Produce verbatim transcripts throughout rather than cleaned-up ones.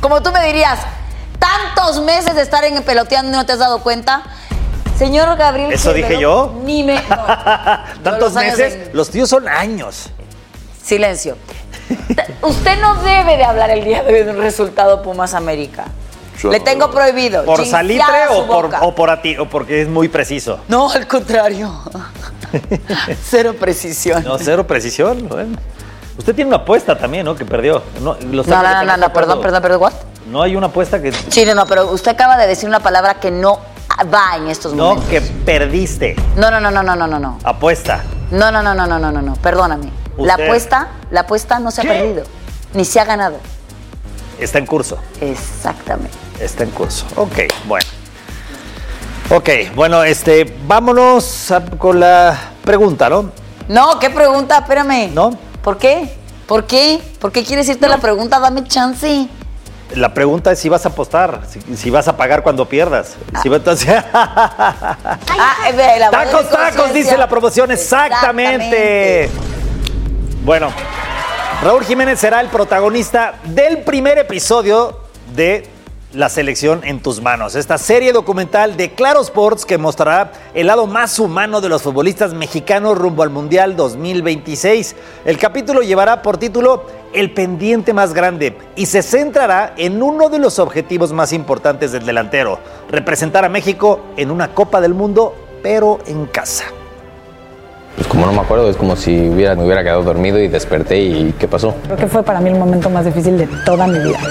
Como tú me dirías, tantos meses de estar en peloteando y no te has dado cuenta. Señor Gabriel. ¿Eso Quevedo, dije yo? Ni me... No. ¿Tantos los meses? En... Los tíos son años. Silencio. Usted no debe de hablar el día de hoy de un resultado Pumas América. Yo Le no tengo debo. prohibido. ¿Por salitre o por, o, por a ti, o porque es muy preciso? No, al contrario. Cero precisión. No, cero precisión. Bueno. Usted tiene una apuesta también, ¿no? Que perdió. No, los no, no, no, no, no perdón, perdón, perdón, ¿what? No hay una apuesta que... Sí, no, no, pero usted acaba de decir una palabra que no va en estos no, momentos. No, que perdiste. No, no, no, no, no, no, no. Apuesta. No, no, no, no, no, no, no, no, perdóname. ¿Usted? La apuesta, la apuesta no se ¿Qué? ha perdido, ni se ha ganado. Está en curso. Exactamente. Está en curso. Ok, bueno. Ok, bueno, este, vámonos a, con la pregunta, ¿no? No, ¿qué pregunta? Espérame. ¿No? ¿Por qué? ¿Por qué? ¿Por qué quieres irte no. la pregunta? Dame chance. La pregunta es si vas a apostar, si, si vas a pagar cuando pierdas. Ah. Si va, entonces... ah, la tacos, tacos, dice la promoción, exactamente. exactamente. Bueno, Raúl Jiménez será el protagonista del primer episodio de La Selección en tus manos. Esta serie documental de Claro Sports que mostrará el lado más humano de los futbolistas mexicanos rumbo al Mundial dos mil veintiséis. El capítulo llevará por título El pendiente más grande y se centrará en uno de los objetivos más importantes del delantero: representar a México en una Copa del Mundo, pero en casa. Pues como no me acuerdo, es como si hubiera, me hubiera quedado dormido y desperté y ¿qué pasó? Creo que fue para mí el momento más difícil de toda mi vida.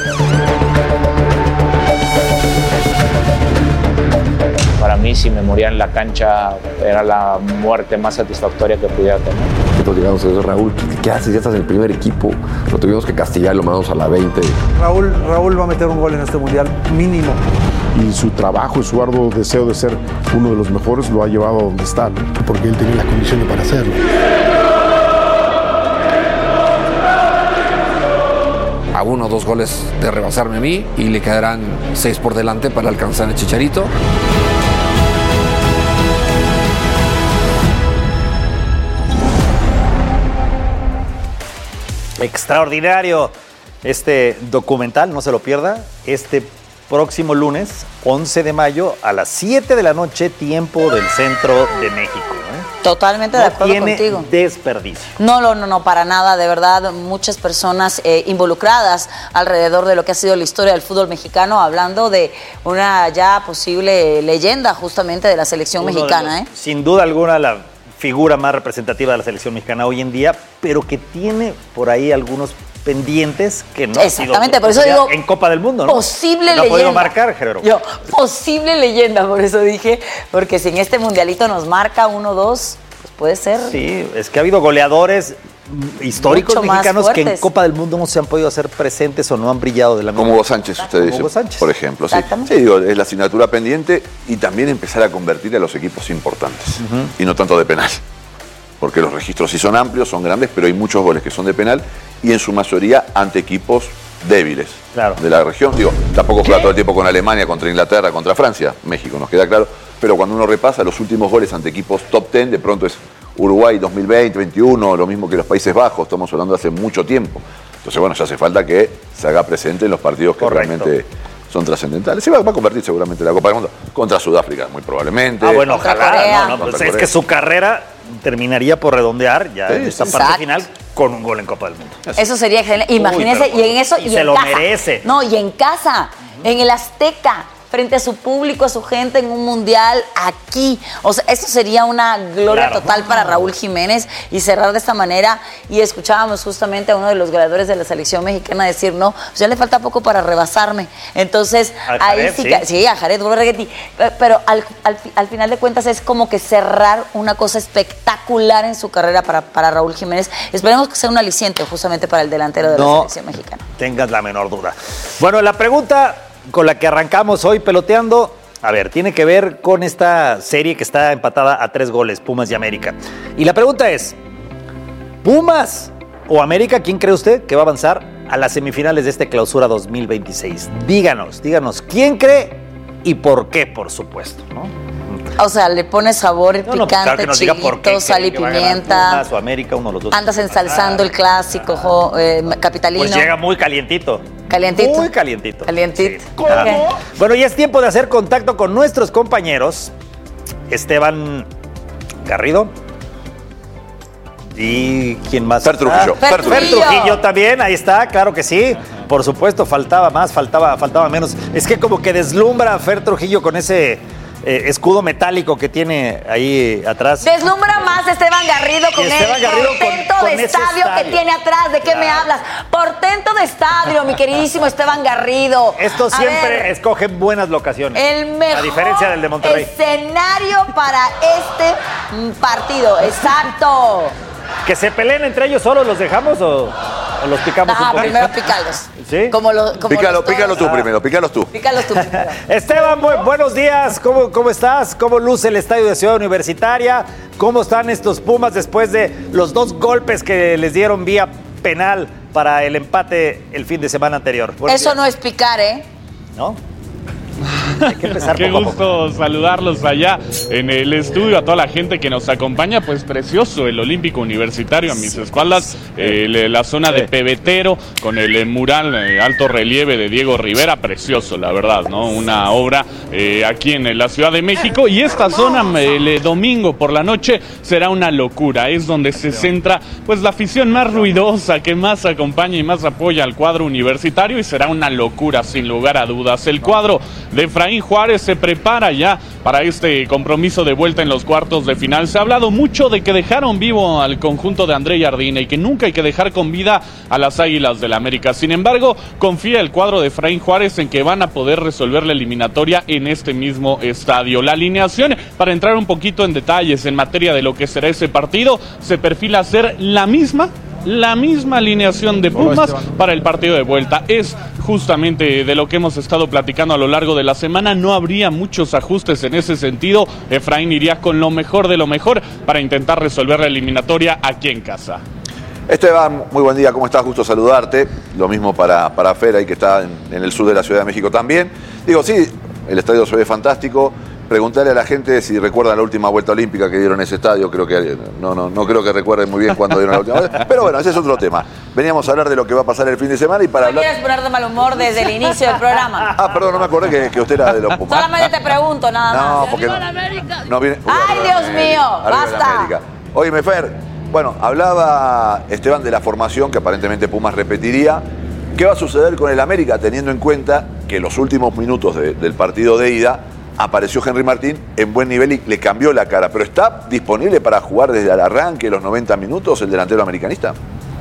Para mí, si me moría en la cancha, era la muerte más satisfactoria que pudiera tener. Nosotros llegamos a decir, Raúl, ¿qué haces? Ya estás en el primer equipo. Lo tuvimos que castigar y lo mandamos a la veinte. Raúl, Raúl va a meter un gol en este mundial, mínimo. Y su trabajo y su arduo deseo de ser uno de los mejores lo ha llevado a donde está, ¿no? Porque él tenía las condiciones para hacerlo. A uno o dos goles de rebasarme a mí y le quedarán seis por delante para alcanzar el Chicharito. Extraordinario este documental, no se lo pierda, este próximo lunes, once de mayo, a las siete de la noche, tiempo del centro de México. ¿eh? Totalmente de acuerdo tiene contigo. Desperdicio. No, no, no, no, para nada, de verdad, muchas personas eh, involucradas alrededor de lo que ha sido la historia del fútbol mexicano, hablando de una ya posible leyenda justamente de la selección Uno mexicana. Los, ¿eh? Sin duda alguna, la figura más representativa de la selección mexicana hoy en día, pero que tiene por ahí algunos pendientes que no exactamente, ha sido, por eso digo en Copa del Mundo, ¿no? Posible no leyenda. Ha podido marcar, Gerardo. Yo, posible leyenda, por eso dije, porque si en este mundialito nos marca uno dos, pues puede ser. Sí, es que ha habido goleadores históricos mexicanos que en Copa del Mundo no se han podido hacer presentes o no han brillado de la misma. Como Hugo Sánchez, usted dice, Sánchez. por ejemplo. Sí, sí, digo, es la asignatura pendiente y también empezar a convertir a los equipos importantes uh-huh. y no tanto de penal. Porque los registros sí son amplios, son grandes, pero hay muchos goles que son de penal y en su mayoría ante equipos débiles claro. de la región. Digo, tampoco juega todo el tiempo con Alemania, contra Inglaterra, contra Francia, México, nos queda claro. Pero cuando uno repasa los últimos goles ante equipos top diez, de pronto es Uruguay dos mil veinte, veintiuno, lo mismo que los Países Bajos, estamos hablando de hace mucho tiempo. Entonces, bueno, ya hace falta que se haga presente en los partidos que Correcto. realmente son trascendentales. Se va, va a convertir seguramente en la Copa del Mundo contra Sudáfrica, muy probablemente. Ah, bueno, ojalá. No, no, pues es que su carrera terminaría por redondear ya sí, en esta sí, parte exacto. final con un gol en Copa del Mundo. Eso sería excelente. Imagínese, y en eso y, y se en lo casa. merece. No, y en casa, uh-huh. en el Azteca, frente a su público, a su gente en un mundial aquí. O sea, eso sería una gloria claro. total para Raúl Jiménez y cerrar de esta manera. Y escuchábamos justamente a uno de los goleadores de la selección mexicana decir, no, pues ya le falta poco para rebasarme. Entonces, a ahí Jared, sí, sí, que, sí, a Jared Borghetti. Pero al, al, al final de cuentas es como que cerrar una cosa espectacular en su carrera para, para Raúl Jiménez. Esperemos que sea un aliciente justamente para el delantero de no la selección mexicana. Tengas la menor duda. Bueno, la pregunta con la que arrancamos hoy peloteando, a ver, tiene que ver con esta serie que está empatada a tres goles, Pumas y América. Y la pregunta es, ¿Pumas o América, quién cree usted que va a avanzar a las semifinales de este Clausura dos mil veintiséis? Díganos, díganos, ¿quién cree y por qué, por supuesto, ¿no? O sea, le pone sabor, no, no, picante, claro chilito, sal y pimienta. Pumas o América, uno de los dos. Andas ensalzando ah, el clásico, jo, eh, capitalino. Pues llega muy calientito. Calientito. Muy calientito. Calientito. Sí. ¿Cómo? Bueno, y es tiempo de hacer contacto con nuestros compañeros. Esteban Garrido. ¿Y quién más? Fer Trujillo. Fer Trujillo. Fer Trujillo también, ahí está, claro que sí. Por supuesto, faltaba más, faltaba, faltaba menos. Es que como que deslumbra a Fer Trujillo con ese eh, escudo metálico que tiene ahí atrás. Deslumbra más Esteban Garrido con Esteban el Garrido portento con- de con ese estadio, estadio. que tiene atrás. ¿De qué Claro. me hablas? Portento de estadio, mi queridísimo Esteban Garrido. Estos A siempre ver, escogen buenas locaciones. el mejor A diferencia del de Monterrey. escenario para este mm, partido. Exacto. ¿Que se peleen entre ellos solos los dejamos o, o los picamos un Ah, poquito? primero pícalos. ¿Sí? Como lo, como Pícalo, los toros. pícalo tú primero, pícalos tú. Pícalos tú primero. Esteban, bu- buenos días. ¿Cómo, ¿Cómo estás? ¿Cómo luce el estadio de Ciudad Universitaria? ¿Cómo están estos Pumas después de los dos golpes que les dieron vía penal para el empate el fin de semana anterior? Buenos Eso días. no es picar, ¿eh? ¿No? Hay que empezar Qué poco a poco. gusto saludarlos allá en el estudio, a toda la gente que nos acompaña. Pues precioso el Olímpico Universitario a mis espaldas, eh, le- la zona de Pebetero con el eh, mural eh, alto relieve de Diego Rivera, precioso la verdad, ¿no? Una obra eh, aquí en la Ciudad de México, y esta zona el eh, domingo por la noche será una locura, es donde se centra pues la afición más ruidosa que más acompaña y más apoya al cuadro universitario, y será una locura sin lugar a dudas. El cuadro de Efraín Juárez se prepara ya para este compromiso de vuelta en los cuartos de final. Se ha hablado mucho de que dejaron vivo al conjunto de André Jardine y que nunca hay que dejar con vida a las Águilas del América. Sin embargo, confía el cuadro de Efraín Juárez en que van a poder resolver la eliminatoria en este mismo estadio. La alineación, para entrar un poquito en detalles en materia de lo que será ese partido, se perfila ser la misma La misma alineación de Pumas para el partido de vuelta. Es justamente de lo que hemos estado platicando a lo largo de la semana. No habría muchos ajustes en ese sentido. Efraín iría con lo mejor de lo mejor para intentar resolver la eliminatoria aquí en casa. Esteban, muy buen día, ¿cómo estás? Gusto saludarte. Lo mismo para, para Fer, ahí que está en, en el sur de la Ciudad de México también. Digo, sí, el estadio se ve fantástico. Preguntarle a la gente si recuerdan la última vuelta olímpica que dieron en ese estadio. Creo que no, no, no creo que recuerden muy bien cuándo dieron la última vuelta. Pero bueno, ese es otro tema. Veníamos a hablar de lo que va a pasar el fin de semana y para ¿No hablar... quieres poner de mal humor desde el inicio del programa? Ah, perdón, no me acordé que, que usted era de los Pumas. Solamente te pregunto, nada No, más. porque no, no viene... Uy, ¡Ay, arriba Dios la América, mío! arriba la ¡Basta! América. Óyeme, Fer, bueno, hablaba Esteban de la formación que aparentemente Pumas repetiría. ¿Qué va a suceder con el América teniendo en cuenta que en los últimos minutos de, del partido de ida apareció Henry Martín en buen nivel y le cambió la cara? ¿Pero está disponible para jugar desde el arranque, los noventa minutos, el delantero americanista?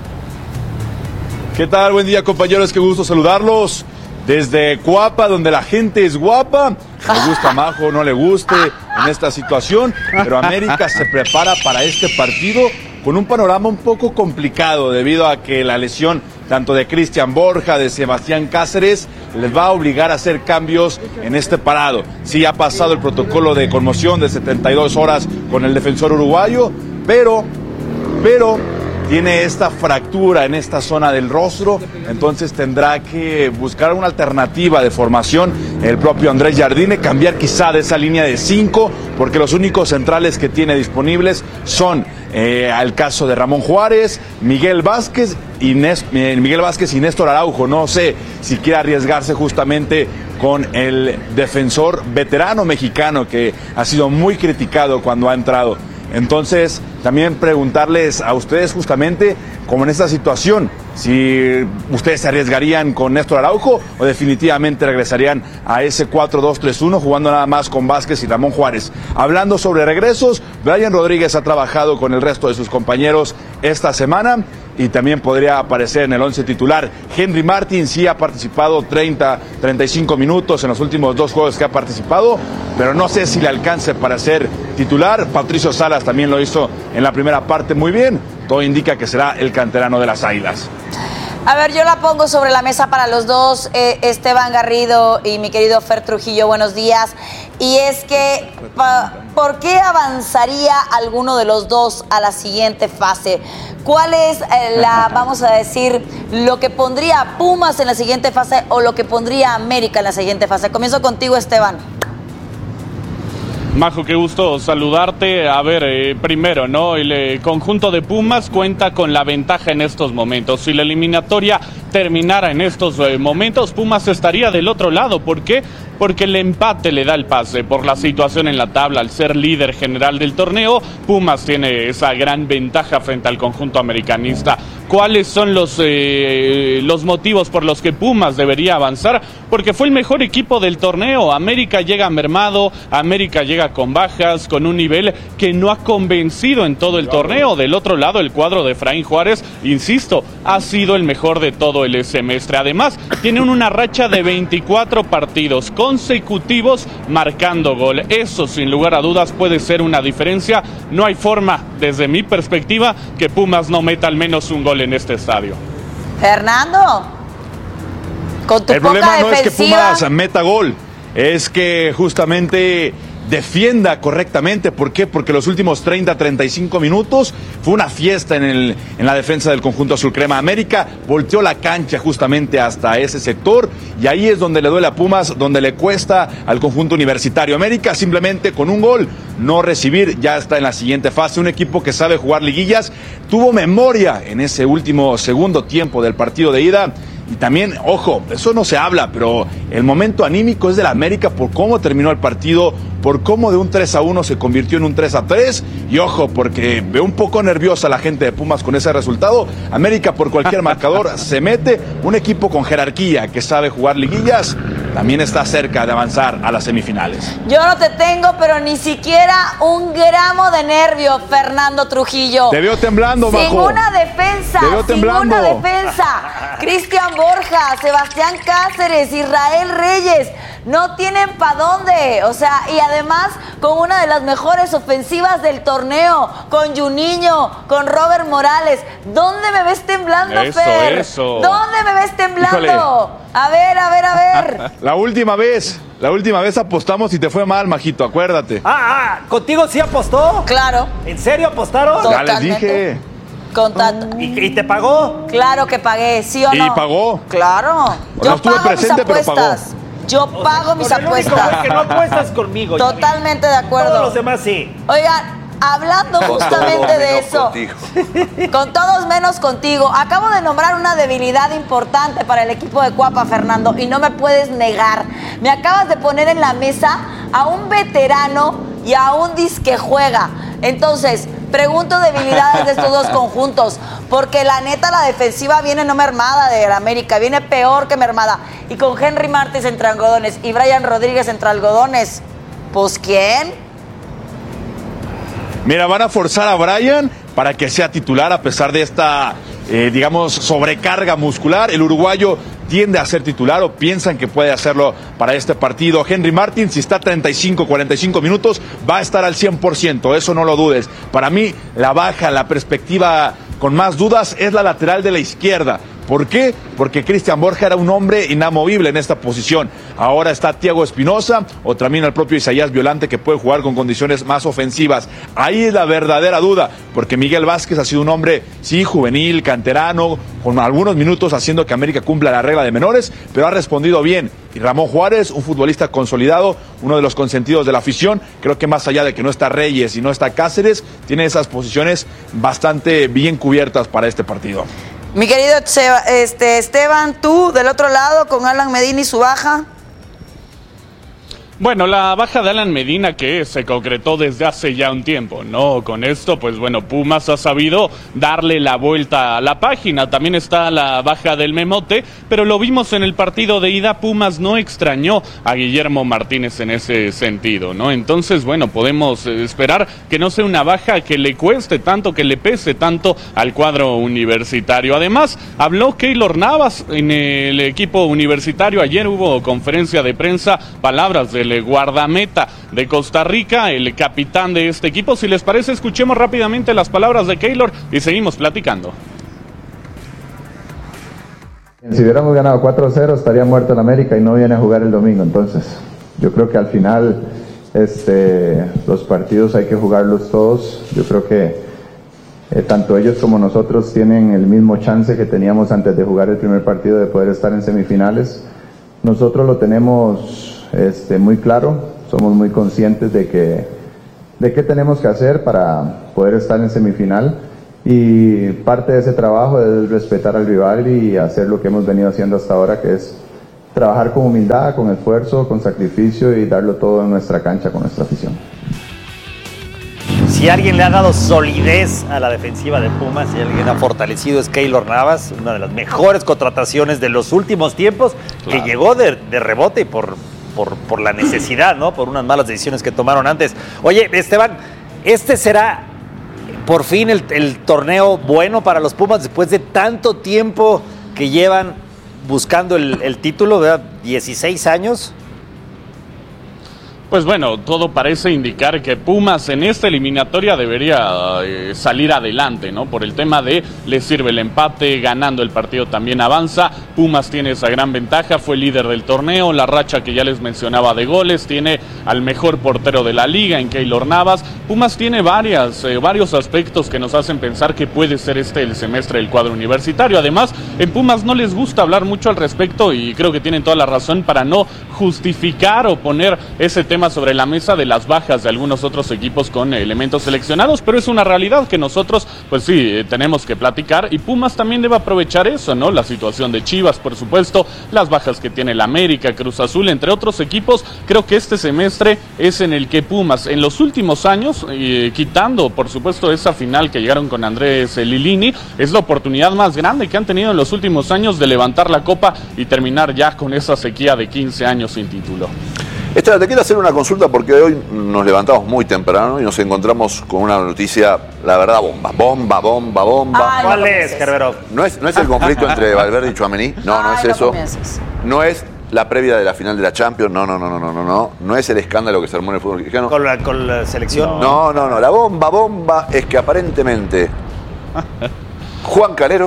¿Qué tal? Buen día, compañeros, qué gusto saludarlos. Desde Coapa, donde la gente es guapa, le gusta Majo, no le guste en esta situación, pero América se prepara para este partido con un panorama un poco complicado debido a que la lesión tanto de Cristian Borja, de Sebastián Cáceres, les va a obligar a hacer cambios en este parado. Sí ha pasado el protocolo de conmoción de setenta y dos horas con el defensor uruguayo, pero, pero tiene esta fractura en esta zona del rostro, entonces tendrá que buscar una alternativa de formación el propio Andrés Jardine, cambiar quizá de esa línea de cinco, porque los únicos centrales que tiene disponibles son eh, el caso de Ramón Juárez, Miguel Vázquez y Nes, eh, Miguel Vázquez y Néstor Araujo. No sé si quiere arriesgarse justamente con el defensor veterano mexicano que ha sido muy criticado cuando ha entrado. Entonces, también preguntarles a ustedes justamente, como en esta situación, si ustedes se arriesgarían con Néstor Araujo o definitivamente regresarían a ese cuatro dos tres uno jugando nada más con Vázquez y Ramón Juárez. Hablando sobre regresos, Brian Rodríguez ha trabajado con el resto de sus compañeros esta semana y también podría aparecer en el once titular. Henry Martin sí ha participado treinta, treinta y cinco minutos en los últimos dos juegos que ha participado, pero no sé si le alcance para ser titular. Patricio Salas también lo hizo en la primera parte muy bien. Todo indica que será el canterano de las Águilas. A ver, yo la pongo sobre la mesa para los dos, eh, Esteban Garrido y mi querido Fer Trujillo, buenos días. Y es que, pa, ¿por qué avanzaría alguno de los dos a la siguiente fase? ¿Cuál es eh, la, vamos a decir, lo que pondría a Pumas en la siguiente fase o lo que pondría a América en la siguiente fase? Comienzo contigo, Esteban. Majo, qué gusto saludarte. A ver, eh, primero, ¿no? El eh, conjunto de Pumas cuenta con la ventaja en estos momentos. Si la eliminatoria terminara en estos eh, momentos, Pumas estaría del otro lado. ¿Por qué? Porque el empate le da el pase por la situación en la tabla. Al ser líder general del torneo, Pumas tiene esa gran ventaja frente al conjunto americanista. ¿Cuáles son los, eh, los motivos por los que Pumas debería avanzar? Porque fue el mejor equipo del torneo. América llega mermado, América llega con bajas, con un nivel que no ha convencido en todo el torneo. Del otro lado, el cuadro de Efraín Juárez, insisto, ha sido el mejor de todo el semestre. Además, tienen una racha de veinticuatro partidos consecutivos marcando gol. Eso, sin lugar a dudas, puede ser una diferencia. No hay forma, desde mi perspectiva, que Pumas no meta al menos un gol en este estadio. Fernando, con tu El poca problema no defensiva... es que Pumas meta gol, es que justamente defienda correctamente. ¿Por qué? Porque los últimos treinta, treinta y cinco minutos fue una fiesta en, el, en la defensa del conjunto azul crema. América volteó la cancha justamente hasta ese sector y ahí es donde le duele a Pumas, donde le cuesta al conjunto universitario. América simplemente con un gol no recibir, ya está en la siguiente fase. Un equipo que sabe jugar liguillas, tuvo memoria en ese último segundo tiempo del partido de ida. Y también, ojo, eso no se habla, pero el momento anímico es de la América por cómo terminó el partido, por cómo de un tres a uno se convirtió en un tres a tres. Y ojo, porque veo un poco nerviosa la gente de Pumas con ese resultado. América por cualquier marcador se mete. Un equipo con jerarquía que sabe jugar liguillas también está cerca de avanzar a las semifinales. Yo no te tengo, pero ni siquiera un gramo de nervio, Fernando Trujillo. Te veo temblando, Sin Majo. una defensa, Te veo sin temblando. una defensa. Cristian Borja, Sebastián Cáceres, Israel Reyes, no tienen pa' dónde. O sea, y además con una de las mejores ofensivas del torneo, con Juninho, con Robert Morales. ¿Dónde me ves temblando, Eso, Fer? eso. ¿Dónde me ves temblando? Híjole. A ver, a ver, a ver. La última vez, la última vez apostamos y te fue mal, Majito, acuérdate. Ah, ah, ¿contigo sí apostó? Claro. ¿En serio apostaron? Ya les dije. Con tanto. ¿Y, y te pagó? Claro que pagué, ¿sí o ¿Y no? pagó? Claro. No Yo estuve pago presente, mis pero pagó. apuestas. Yo pago mis Con el único apuestas. güey que no apuestas conmigo. Yami. Totalmente de acuerdo. Todos los demás sí. Oigan, hablando Con justamente todo de menos eso. contigo. Con todos menos contigo. Acabo de nombrar una debilidad importante para el equipo de Cuapa, Fernando, y no me puedes negar. Me acabas de poner en la mesa a un veterano y a un disque juega. Entonces, pregunto debilidades de estos dos conjuntos, porque la neta la defensiva viene no mermada de la América, viene peor que mermada. Y con Henry Martins entre algodones y Brian Rodríguez entre algodones, pues ¿quién? Mira, van a forzar a Brian para que sea titular a pesar de esta, eh, digamos, sobrecarga muscular. El uruguayo tiende a ser titular o piensan que puede hacerlo para este partido. Henry Martin, si está treinta y cinco, cuarenta y cinco minutos, va a estar al cien por ciento, eso no lo dudes. Para mí, la baja, la perspectiva con más dudas es la lateral de la izquierda. ¿Por qué? Porque Cristian Borja era un hombre inamovible en esta posición. Ahora está Thiago Espinosa o también el propio Isaías Violante, que puede jugar con condiciones más ofensivas. Ahí es la verdadera duda, porque Miguel Vázquez ha sido un hombre, sí, juvenil, canterano, con algunos minutos haciendo que América cumpla la regla de menores, pero ha respondido bien. Y Ramón Juárez, un futbolista consolidado, uno de los consentidos de la afición, creo que más allá de que no está Reyes y no está Cáceres, tiene esas posiciones bastante bien cubiertas para este partido. Mi querido Seba, este, Esteban, tú del otro lado con Alan Medina y su baja. Bueno, la baja de Alan Medina que se concretó desde hace ya un tiempo, ¿no? Con esto, pues bueno, Pumas ha sabido darle la vuelta a la página. También está la baja del Memote, pero lo vimos en el partido de ida, Pumas no extrañó a Guillermo Martínez en ese sentido, ¿no? Entonces, bueno, podemos esperar que no sea una baja que le cueste tanto, que le pese tanto al cuadro universitario. Además, habló Keylor Navas en el equipo universitario. Ayer hubo conferencia de prensa, palabras del guardameta de Costa Rica, el capitán de este equipo. Si les parece, escuchemos rápidamente las palabras de Keylor y seguimos platicando. Si hubiéramos ganado cuatro cero estaría muerto en América y no viene a jugar el domingo. Entonces yo creo que al final este, los partidos hay que jugarlos todos. Yo creo que eh, tanto ellos como nosotros tienen el mismo chance que teníamos antes de jugar el primer partido de poder estar en semifinales. Nosotros lo tenemos Este, muy claro, somos muy conscientes de que de qué tenemos que hacer para poder estar en semifinal Y parte de ese trabajo es respetar al rival y hacer lo que hemos venido haciendo hasta ahora, que es trabajar con humildad, con esfuerzo, con sacrificio y darlo todo en nuestra cancha con nuestra afición. Si alguien le ha dado solidez a la defensiva de Pumas, si alguien ha fortalecido, es Keylor Navas, una de las mejores contrataciones de los últimos tiempos, claro, que llegó de, de rebote y por, por, por la necesidad, ¿no? Por unas malas decisiones que tomaron antes. Oye, Esteban, este será por fin el, el torneo bueno para los Pumas después de tanto tiempo que llevan buscando el, el título, ¿verdad? dieciséis años. Pues bueno, todo parece indicar que Pumas en esta eliminatoria debería eh, salir adelante, ¿no? Por el tema de le sirve el empate, ganando el partido también avanza. Pumas tiene esa gran ventaja, fue líder del torneo, la racha que ya les mencionaba de goles, tiene al mejor portero de la liga en Keylor Navas. Pumas tiene varias, eh, varios aspectos que nos hacen pensar que puede ser este el semestre del cuadro universitario. Además, en Pumas no les gusta hablar mucho al respecto y creo que tienen toda la razón para no justificar o poner ese tema sobre la mesa de las bajas de algunos otros equipos con elementos seleccionados, pero es una realidad que nosotros, pues sí, eh, tenemos que platicar, y Pumas también debe aprovechar eso, ¿no? La situación de Chivas, por supuesto, las bajas que tiene el América, Cruz Azul, entre otros equipos. Creo que este semestre es en el que Pumas, en los últimos años, eh, quitando, por supuesto, esa final que llegaron con Andrés Lilini, es la oportunidad más grande que han tenido en los últimos años de levantar la copa y terminar ya con esa sequía de quince años sin título. Estela, te quiero hacer una consulta porque hoy nos levantamos muy temprano y nos encontramos con una noticia, la verdad, bomba, bomba, bomba, bomba. Ay, ¿cuál no es, Gerberov? No es, no es el conflicto entre Valverde y Tchouaméni, no, no Ay, es no eso. comiences. No es la previa de la final de la Champions, no, no, no, no, no, no, no. No es el escándalo que se armó en el fútbol mexicano. Con la, con la selección. No, no, no. La bomba, bomba es que aparentemente Juan Calero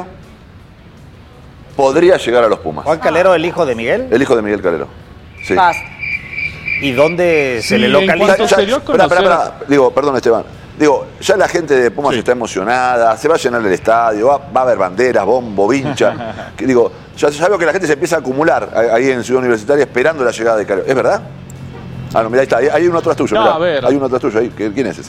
podría llegar a los Pumas. Juan Calero, el hijo de Miguel. El hijo de Miguel Calero. Sí. Basta. ¿Y dónde se Sí, le en localiza? cuanto se dio a Espera, espera, conocer- espera. Digo, perdón, Esteban. Digo, ya la gente de Pumas Sí. está emocionada, se va a llenar el estadio, va, va a haber banderas, bombo, vincha. Que digo, ya, ya veo que la gente se empieza a acumular ahí en Ciudad Universitaria esperando la llegada de Calero. ¿Es verdad? Ah, no, mira, ahí está. Hay, hay uno atrás tuyo, No, mirá. a ver. Hay uno atrás tuyo ahí. ¿Quién es ese?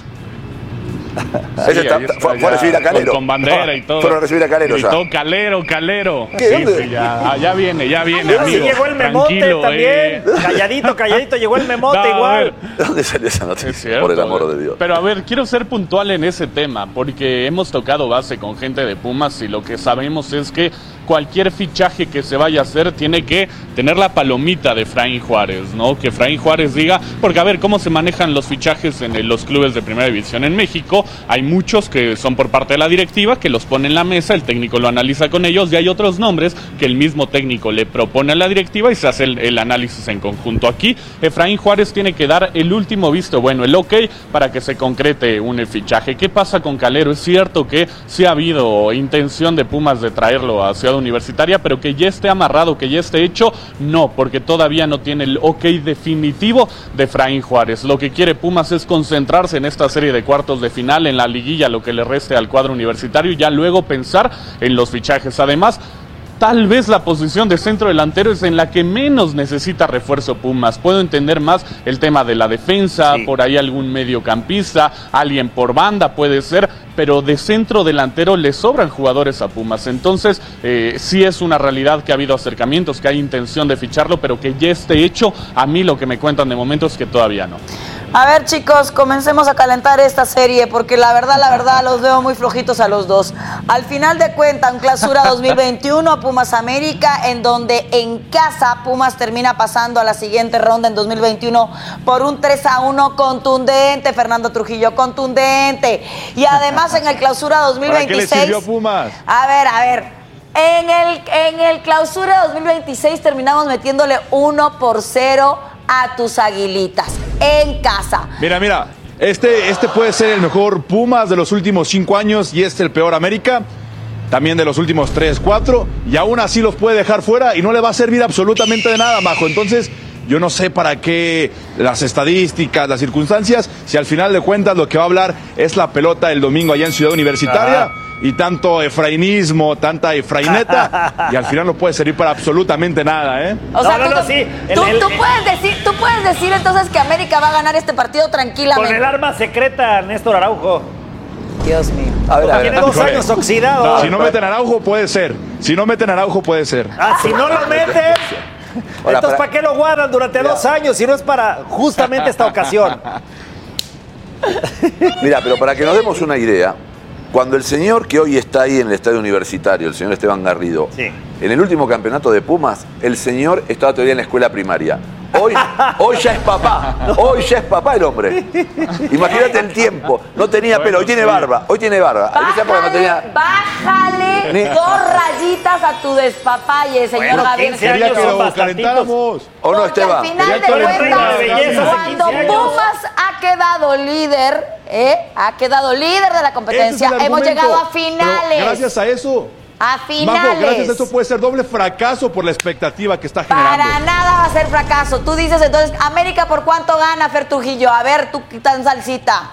Sí, Ese está- ahí está fue, fue a ya, recibir a Calero. Con, con bandera y todo. Fueron a recibir a Calero ya. Gritó Calero, Calero. ¿Qué? Sí, ¿Dónde? sí, ya, ah, ya viene, ya viene, Ah, sí, amigo. llegó el memote Tranquilo, también. eh. Calladito, calladito, llegó el memote No, a igual. ver. ¿De dónde salió esa Es noticia? cierto, Por el amor eh. de Dios. Pero a ver, quiero ser puntual en ese tema, porque hemos tocado base con gente de Pumas y lo que sabemos es que cualquier fichaje que se vaya a hacer tiene que tener la palomita de Efraín Juárez, ¿no? Que Efraín Juárez diga, porque a ver, ¿cómo se manejan los fichajes en los clubes de primera división en México? Hay muchos que son por parte de la directiva, que los pone en la mesa, el técnico lo analiza con ellos, y hay otros nombres que el mismo técnico le propone a la directiva y se hace el, el análisis en conjunto. Aquí, Efraín Juárez tiene que dar el último visto bueno, el ok, para que se concrete un fichaje. ¿Qué pasa con Calero? Es cierto que sí ha habido intención de Pumas de traerlo a Ciudad Universitaria, pero que ya esté amarrado, que ya esté hecho, no, porque todavía no tiene el ok definitivo de Efraín Juárez. Lo que quiere Pumas es concentrarse en esta serie de cuartos de final, en la liguilla, lo que le reste al cuadro universitario, y ya luego pensar en los fichajes. Además, tal vez la posición de centro delantero es en la que menos necesita refuerzo Pumas. Puedo entender más el tema de la defensa, Sí. por ahí algún mediocampista, alguien por banda puede ser, pero de centro delantero le sobran jugadores a Pumas. Entonces, eh, sí es una realidad que ha habido acercamientos, que hay intención de ficharlo, pero que ya esté hecho. A mí lo que me cuentan de momento es que todavía no. A ver, chicos, comencemos a calentar esta serie, porque la verdad, la verdad, los veo muy flojitos a los dos. Al final de cuentas, en Clausura dos mil veintiuno, Pumas América, en donde en casa Pumas termina pasando a la siguiente ronda en dos mil veintiuno por un tres a uno contundente, Fernando Trujillo, contundente. Y además en el Clausura dos mil veintiséis... ¿Para qué le sirvió Pumas? A ver, a ver. En el, en el Clausura dos mil veintiséis terminamos metiéndole uno por cero a tus Aguilitas en casa. Mira, mira, este, este puede ser el mejor Pumas de los últimos cinco años y este el peor América, también de los últimos tres, cuatro, y aún así los puede dejar fuera y no le va a servir absolutamente de nada, Majo. Entonces, yo no sé para qué las estadísticas, las circunstancias, si al final de cuentas lo que va a hablar es la pelota el domingo allá en Ciudad Universitaria. Ajá. Y tanto efrainismo, tanta efraineta, y al final no puede servir para absolutamente nada, ¿eh? O sea, no, no, tú, no, sí. El, tú, el, tú el, puedes decir, tú puedes decir entonces que América va a ganar este partido tranquilamente. Con el arma secreta, Néstor Araujo. Dios mío. A ver, a ver. Tiene dos Híjole. años oxidado. No, si no meten a Araujo, puede ser. Si no meten a Araujo, puede ser. Ah, si no lo meten. Ahora, Entonces, para- ¿para qué lo guardan durante Mira. dos años si no es para justamente esta ocasión? Mira, pero para que nos demos una idea, cuando el señor que hoy está ahí en el estadio universitario, el señor Esteban Garrido, Sí. en el último campeonato de Pumas, el señor estaba todavía en la escuela primaria. Hoy, hoy ya es papá, hoy ya es papá el hombre. Imagínate el tiempo, no tenía pelo, hoy tiene barba, hoy tiene barba. En esa época no tenía... Bájale Ni- dos rayitas a tu despapalle, señor Bueno, Javier. quince Quería años que son lo bastantitos. calentáramos. ¿O no, Porque Esteban? al final Quería de que lo cuentas, reina de belleza hace cuando quince años. Pumas ha quedado líder, ¿eh? Ha quedado líder de la competencia. Ese es el Hemos argumento. llegado a Pero finales. gracias a eso. A Majo, finales. gracias a eso puede ser doble fracaso por la expectativa que está generando. Para nada va a ser fracaso. Tú dices entonces, América, ¿por cuánto gana, Fer Trujillo? A ver, tú quitan salsita.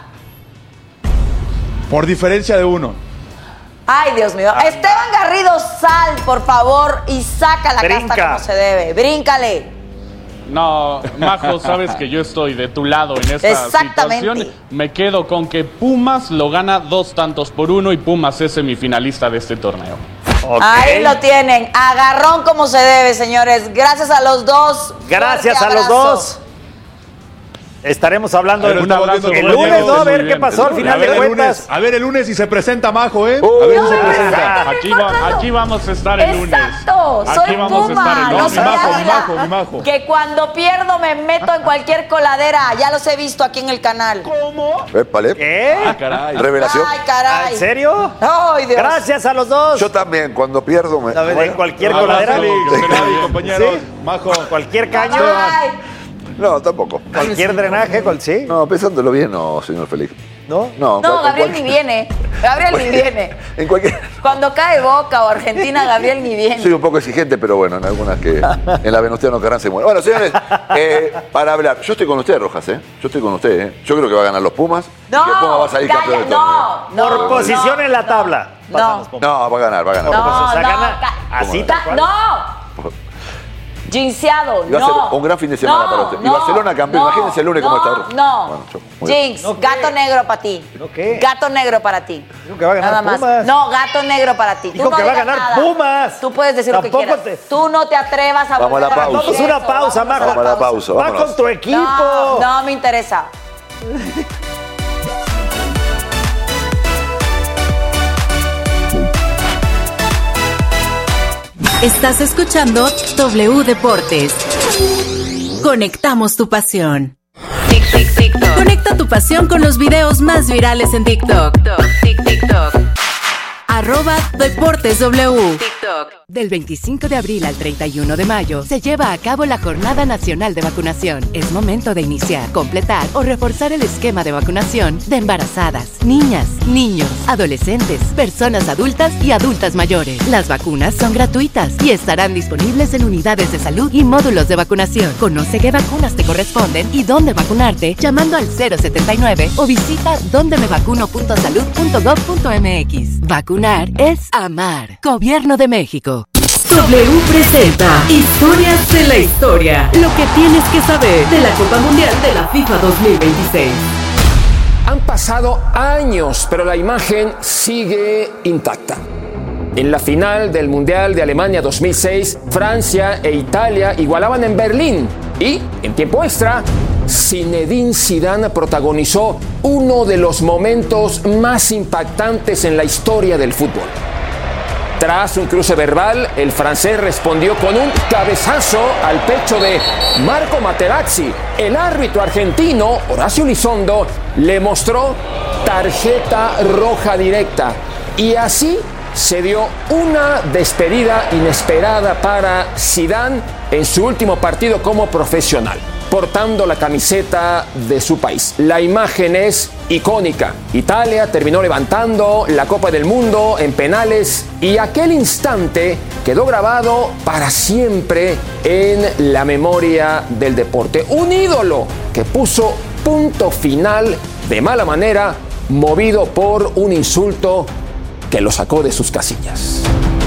Por diferencia de uno. Ay, Dios mío. Esteban Garrido, sal, por favor, y saca la Brinca. casta como se debe. Bríncale. No, Majo, sabes que yo estoy de tu lado en esta Exactamente. situación. Me quedo con que Pumas lo gana dos tantos por uno y Pumas es semifinalista de este torneo. Ok. Ahí lo tienen. Agarrón como se debe, señores. Gracias a los dos. Gracias a Fuerte los abrazo. dos. Estaremos hablando Pero de estamos viendo el cómo lunes, llegó. ¿no? A Muy ver qué bien. pasó al A final A ver, de el cuentas. lunes, a ver el lunes si se presenta Majo, ¿eh? A ver si se presenta. Aquí, va- aquí vamos a estar el lunes. Exacto, Aquí soy vamos a estar Puma, el no lunes. soy Mi Majo, mi Águila. Majo, mi Majo. Que cuando pierdo me meto en cualquier coladera, ya los he visto aquí en el canal. ¿Cómo? Épale. ¿Qué? Ah, caray. Revelación. Ay, caray. ¿En serio? Ay, Dios. Gracias a los dos. Yo también, cuando pierdo me... A ver, en cualquier Abrazo, coladera. Félix, Félix, compañeros. Sí. Majo. Cualquier caño. Ay, No, tampoco. Cualquier drenaje, cual sí. No, pensándolo bien, no, señor Félix. ¿No? No, no, en Gabriel ni cualquier- viene. Gabriel ni viene. En cualquier... Cuando cae Boca o Argentina, Gabriel ni viene. Soy un poco exigente, pero bueno, en algunas que en la Venustiano Carranza se muere. Bueno, señores, eh, para hablar, yo estoy con usted, Rojas, ¿eh? Yo estoy con usted, ¿eh? Yo creo que va a ganar los Pumas. No, y que Pumas va a salir calla, campeón del no, torneo. no, Por posición en la tabla. No. Pasan los Pumas. No, va a ganar, va a ganar. No, O sea, no, gana ca- así ca- tal cual. no. Jinxeado, Y va a ser no. un gran fin de semana No, para usted. Y no, Barcelona campeón, no, imagínense el lunes cómo no, está. No, Bueno, yo- muy bien. Jinx, ¿No qué? gato negro para ti. ¿No qué? Gato negro para ti. Dijo que va a ganar Nada más. Pumas. No, gato negro para ti. Tú Dijo no que va a digas ganar nada. Pumas. Tú puedes decir Tampoco lo que quieras. te- Tú no te atrevas a Vamos a la volver pausa. decir Vamos a una eso. pausa, Vamos Majo. Vamos a la pausa, Va vámonos. con tu equipo. No, no me interesa. Estás escuchando W Deportes. Conectamos tu pasión. Tic, tic, TikTok. Conecta tu pasión con los videos más virales en TikTok. Tic, TikTok. Arroba Deportes W. TikTok. Del veinticinco de abril al treinta y uno de mayo se lleva a cabo la Jornada Nacional de Vacunación. Es momento de iniciar, completar o reforzar el esquema de vacunación de embarazadas, niñas, niños, adolescentes, personas adultas y adultas mayores. Las vacunas son gratuitas y estarán disponibles en unidades de salud y módulos de vacunación. Conoce qué vacunas te corresponden y dónde vacunarte llamando al cero setenta y nueve o visita donde me vacuno punto salud punto gov punto mx. Vacunar es amar. Gobierno de México. W presenta Historias de la Historia. Lo que tienes que saber de la Copa Mundial de la FIFA dos mil veintiséis. Han pasado años, pero la imagen sigue intacta. En la final del Mundial de Alemania dos mil seis, Francia e Italia igualaban en Berlín y, en tiempo extra, Zinedine Zidane protagonizó uno de los momentos más impactantes en la historia del fútbol. Tras un cruce verbal, el francés respondió con un cabezazo al pecho de Marco Materazzi. El árbitro argentino, Horacio Elizondo, le mostró tarjeta roja directa. Y así se dio una despedida inesperada para Zidane en su último partido como profesional, portando la camiseta de su país. La imagen es icónica. Italia terminó levantando la Copa del Mundo en penales y aquel instante quedó grabado para siempre en la memoria del deporte. Un ídolo que puso punto final de mala manera, movido por un insulto que lo sacó de sus casillas.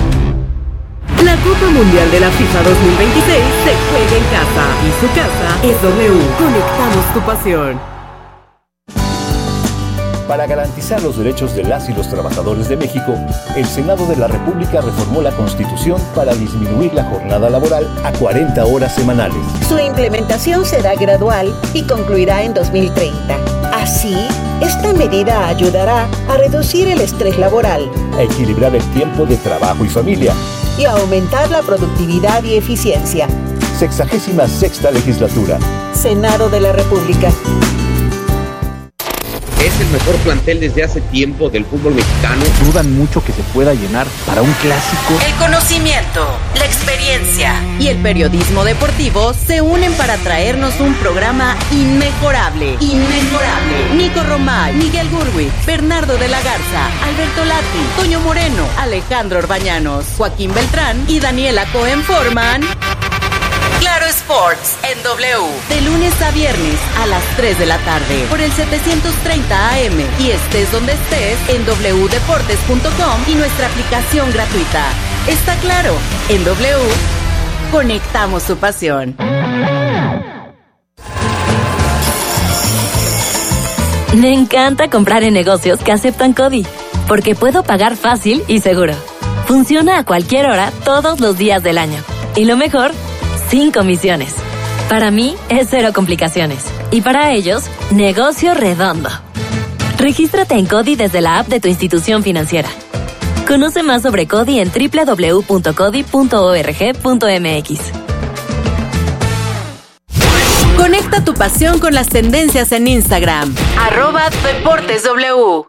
La Copa Mundial de la FIFA dos mil veintiséis se juega en casa y su casa es W. Conectamos tu pasión. Para garantizar los derechos de las y los trabajadores de México, el Senado de la República reformó la Constitución para disminuir la jornada laboral a cuarenta horas semanales. Su implementación será gradual y concluirá en dos mil treinta. Así, esta medida ayudará a reducir el estrés laboral, a equilibrar el tiempo de trabajo y familia y a aumentar la productividad y eficiencia. Sexagésima sexta legislatura. Senado de la República. Es el mejor plantel desde hace tiempo del fútbol mexicano. Dudan mucho que se pueda llenar para un clásico. El conocimiento, la experiencia y el periodismo deportivo se unen para traernos un programa inmejorable. Inmejorable. Nico Romay, Miguel Gurwitz, Bernardo de la Garza, Alberto Lati, Toño Moreno, Alejandro Orbañanos, Joaquín Beltrán y Daniela Cohen forman Claro Sports en W, de lunes a viernes a las tres de la tarde por el setecientos treinta A M y estés donde estés en doble u deportes punto com y nuestra aplicación gratuita. Está claro, en W conectamos tu pasión. Me encanta comprar en negocios que aceptan CODI, porque puedo pagar fácil y seguro. Funciona a cualquier hora, todos los días del año. Y lo mejor, sin comisiones. Para mí es cero complicaciones. Y para ellos, negocio redondo. Regístrate en CODI desde la app de tu institución financiera. Conoce más sobre CODI en doble u doble u doble u punto codi punto org punto m x. Conecta tu pasión con las tendencias en Instagram. Arroba Deportes W.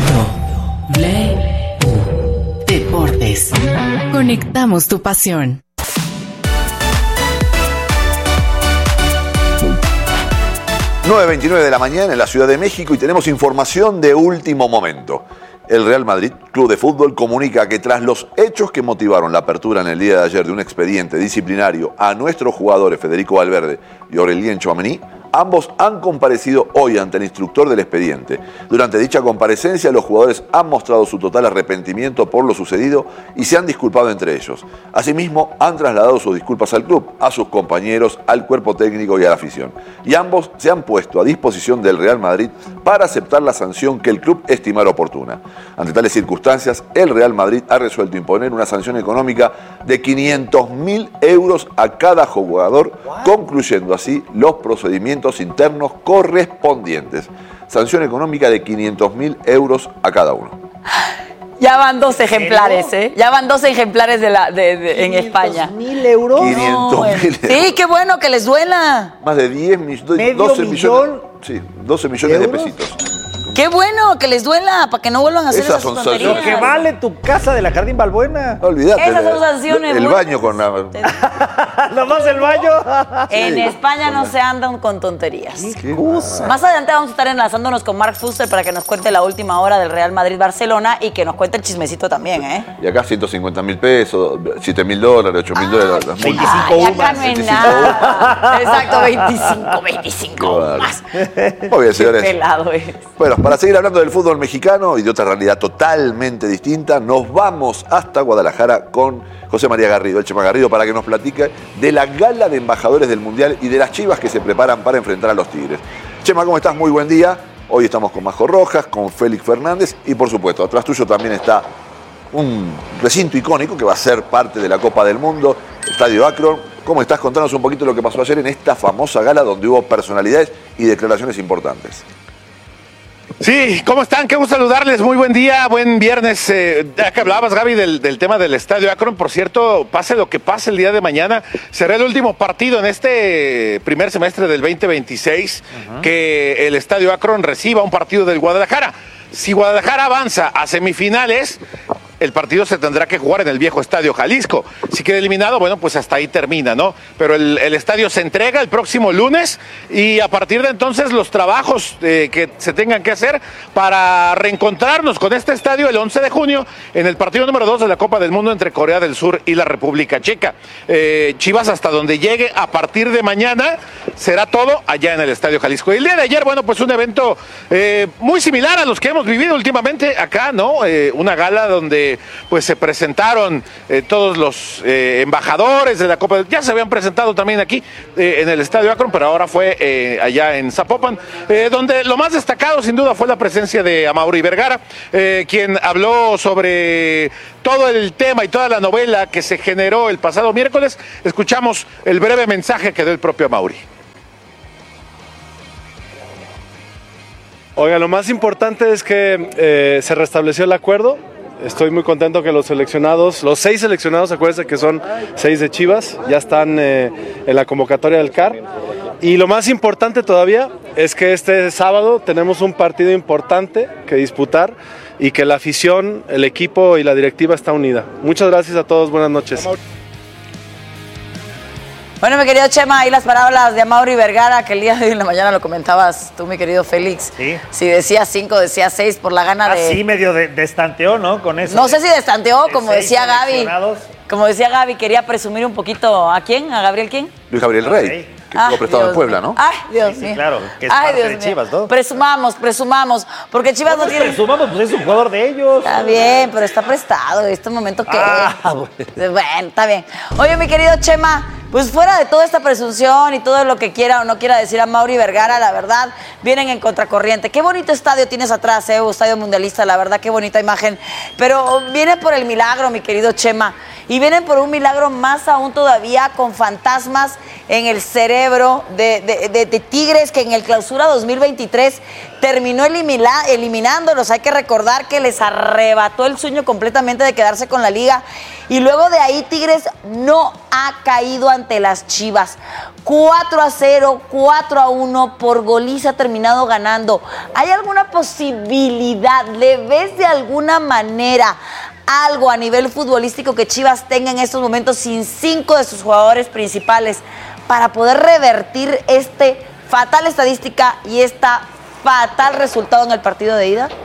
Deportes. Conectamos tu pasión. nueve veintinueve de la mañana en la Ciudad de México y tenemos información de último momento. El Real Madrid, club de fútbol, comunica que tras los hechos que motivaron la apertura en el día de ayer de un expediente disciplinario a nuestros jugadores Federico Valverde y Aurelien Tchouaméni, ambos han comparecido hoy ante el instructor del expediente. Durante dicha comparecencia, los jugadores han mostrado su total arrepentimiento por lo sucedido y se han disculpado entre ellos. Asimismo, han trasladado sus disculpas al club, a sus compañeros, al cuerpo técnico y a la afición. Y ambos se han puesto a disposición del Real Madrid para aceptar la sanción que el club estimara oportuna. Ante tales circunstancias, el Real Madrid ha resuelto imponer una sanción económica de quinientos mil euros a cada jugador, concluyendo así los procedimientos internos correspondientes. Sanción económica de quinientos mil euros a cada uno. Ya van dos ejemplares, ¿eh? Ya van dos ejemplares de la, de, de, en España. ¿Mil euros? quinientos mil euros. Sí, qué bueno que les duela. Más de diez millones, doce millones. Sí, doce millones de pesitos. Qué bueno que les duela, para que no vuelvan a hacer esas, esas tonterías. Lo que vale tu casa de la Jardín Balbuena. No olvidate. Esas son sanciones. El baño con la... Nomás el baño. En sí, España no se andan con tonterías. ¿Qué cosa? Más adelante vamos a estar enlazándonos con Mark Fuster para que nos cuente la última hora del Real Madrid-Barcelona y que nos cuente el chismecito también, ¿eh? Y acá ciento cincuenta mil pesos, siete mil dólares, ocho mil dólares. veinticinco acá no es nada. Exacto, veinticinco, veinticinco más. Muy bien, señores. Qué pelado es. Bueno, para seguir hablando del fútbol mexicano y de otra realidad totalmente distinta, nos vamos hasta Guadalajara con José María Garrido, el Chema Garrido, para que nos platique de la gala de embajadores del Mundial y de las Chivas que se preparan para enfrentar a los Tigres. Chema, ¿cómo estás? Muy buen día. Hoy estamos con Majo Rojas, con Félix Fernández y, por supuesto, atrás tuyo también está un recinto icónico que va a ser parte de la Copa del Mundo, Estadio Akron. ¿Cómo estás? Contanos un poquito lo que pasó ayer en esta famosa gala donde hubo personalidades y declaraciones importantes. Sí, ¿cómo están? Qué gusto saludarles, muy buen día, buen viernes. Eh, ya que hablabas, Gaby, del, del tema del Estadio Akron, por cierto, pase lo que pase el día de mañana, será el último partido en este primer semestre del veinte veintiséis uh-huh. que el Estadio Akron reciba un partido del Guadalajara. Si Guadalajara avanza a semifinales, el partido se tendrá que jugar en el viejo Estadio Jalisco. Si queda eliminado, bueno, pues hasta ahí termina, ¿no? Pero el, el estadio se entrega el próximo lunes y a partir de entonces los trabajos eh, que se tengan que hacer para reencontrarnos con este estadio el once de junio en el partido número dos de la Copa del Mundo entre Corea del Sur y la República Checa. Eh, Chivas hasta donde llegue a partir de mañana será todo allá en el Estadio Jalisco. Y el día de ayer, bueno, pues un evento eh, muy similar a los que hemos vivido últimamente acá, ¿no? Eh, una gala donde pues se presentaron eh, todos los eh, embajadores de la Copa, ya se habían presentado también aquí eh, en el Estadio Akron, pero ahora fue eh, allá en Zapopan, eh, donde lo más destacado sin duda fue la presencia de Amaury Vergara, eh, quien habló sobre todo el tema y toda la novela que se generó el pasado miércoles. Escuchamos el breve mensaje que dio el propio Amaury. Oiga, lo más importante es que eh, se restableció el acuerdo. Estoy muy contento que los seleccionados, los seis seleccionados, acuérdense que son seis de Chivas, ya están eh, en la convocatoria del C A R. Y lo más importante todavía es que este sábado tenemos un partido importante que disputar y que la afición, el equipo y la directiva está unida. Muchas gracias a todos, buenas noches. Bueno, mi querido Chema, ahí las palabras de Amaury Vergara, que el día de hoy en la mañana lo comentabas tú, mi querido Félix. Sí. Si decía cinco, decía seis por la gana de... Así medio de, destanteó, ¿no? Con eso. No sé si destanteó, como seis decía Gaby. Como decía Gaby, quería presumir un poquito, ¿a quién? ¿A Gabriel quién? Luis Gabriel Rey, que Ah, estuvo prestado Dios en Puebla, mío. ¿no? Ay, Dios Sí, mío. claro, que es Ay, parte Dios de mío. Chivas, ¿no? Presumamos, presumamos, porque Chivas no tiene... Presumamos, pues es un jugador de ellos. Está bien, pero está prestado, en este momento que... Ah, bueno. Bueno, está bien. Oye, mi querido Chema, pues fuera de toda esta presunción y todo lo que quiera o no quiera decir Amaury Vergara, la verdad, vienen en contracorriente. Qué bonito estadio tienes atrás, eh, estadio mundialista, la verdad, qué bonita imagen. Pero viene por el milagro, mi querido Chema, y vienen por un milagro más aún todavía, con fantasmas en el cerebro de, de, de, de Tigres, que en el Clausura dos mil veintitrés terminó elimina, eliminándolos. Hay que recordar que les arrebató el sueño completamente de quedarse con la liga. Y luego de ahí Tigres no ha caído ante las Chivas. cuatro a cero, cuatro a uno, por goliza ha terminado ganando. ¿Hay alguna posibilidad, le ves de alguna manera algo a nivel futbolístico que Chivas tenga en estos momentos sin cinco de sus jugadores principales para poder revertir este fatal estadística y esta fatal resultado en el partido de ida?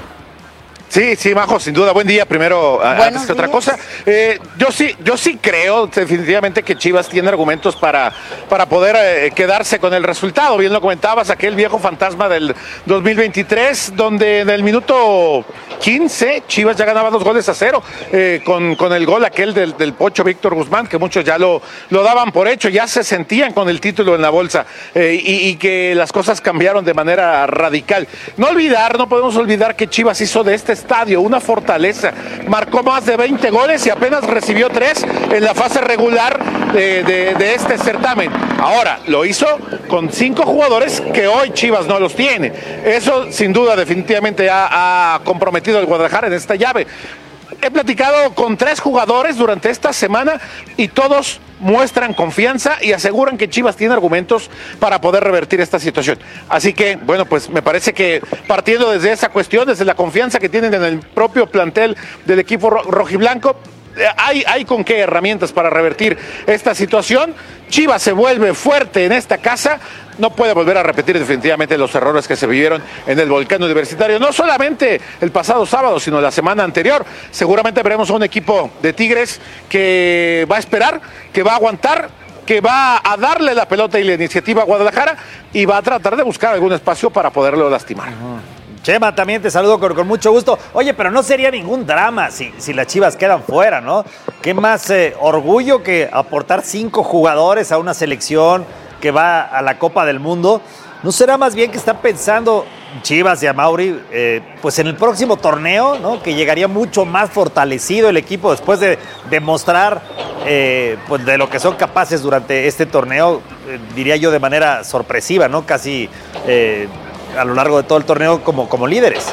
Sí, sí, Majo, sin duda. Buen día, primero, Buenos antes que días. Otra cosa. Eh, yo sí, yo sí creo definitivamente que Chivas tiene argumentos para, para poder eh, quedarse con el resultado. Bien lo comentabas, aquel viejo fantasma del dos mil veintitrés, donde en el minuto quince Chivas ya ganaba dos goles a cero, eh, con, con el gol aquel del, del Pocho Víctor Guzmán, que muchos ya lo, lo daban por hecho, ya se sentían con el título en la bolsa, eh, y, y que las cosas cambiaron de manera radical. No olvidar, no podemos olvidar que Chivas hizo de este estadio una fortaleza, marcó más de veinte goles y apenas recibió tres en la fase regular de, de, de este certamen. Ahora, lo hizo con cinco jugadores que hoy Chivas no los tiene. Eso sin duda definitivamente ha, ha comprometido al Guadalajara en esta llave. He platicado con tres jugadores durante esta semana y todos muestran confianza y aseguran que Chivas tiene argumentos para poder revertir esta situación. Así que, bueno, pues me parece que partiendo desde esa cuestión, desde la confianza que tienen en el propio plantel del equipo ro- rojiblanco, Hay, hay con qué herramientas para revertir esta situación. Chivas se vuelve fuerte en esta casa, no puede volver a repetir definitivamente los errores que se vivieron en el Volcán Universitario, no solamente el pasado sábado, sino la semana anterior. Seguramente veremos a un equipo de Tigres que va a esperar, que va a aguantar, que va a darle la pelota y la iniciativa a Guadalajara y va a tratar de buscar algún espacio para poderlo lastimar. Uh-huh. Chema, también te saludo con, con mucho gusto. Oye, pero no sería ningún drama si, si las Chivas quedan fuera, ¿no? ¿Qué más eh, orgullo que aportar cinco jugadores a una selección que va a la Copa del Mundo? ¿No será más bien que están pensando Chivas y Amaury, eh, pues en el próximo torneo, ¿no? Que llegaría mucho más fortalecido el equipo después de demostrar eh, pues de lo que son capaces durante este torneo, eh, diría yo de manera sorpresiva, ¿no? Casi... Eh, a lo largo de todo el torneo como, como líderes.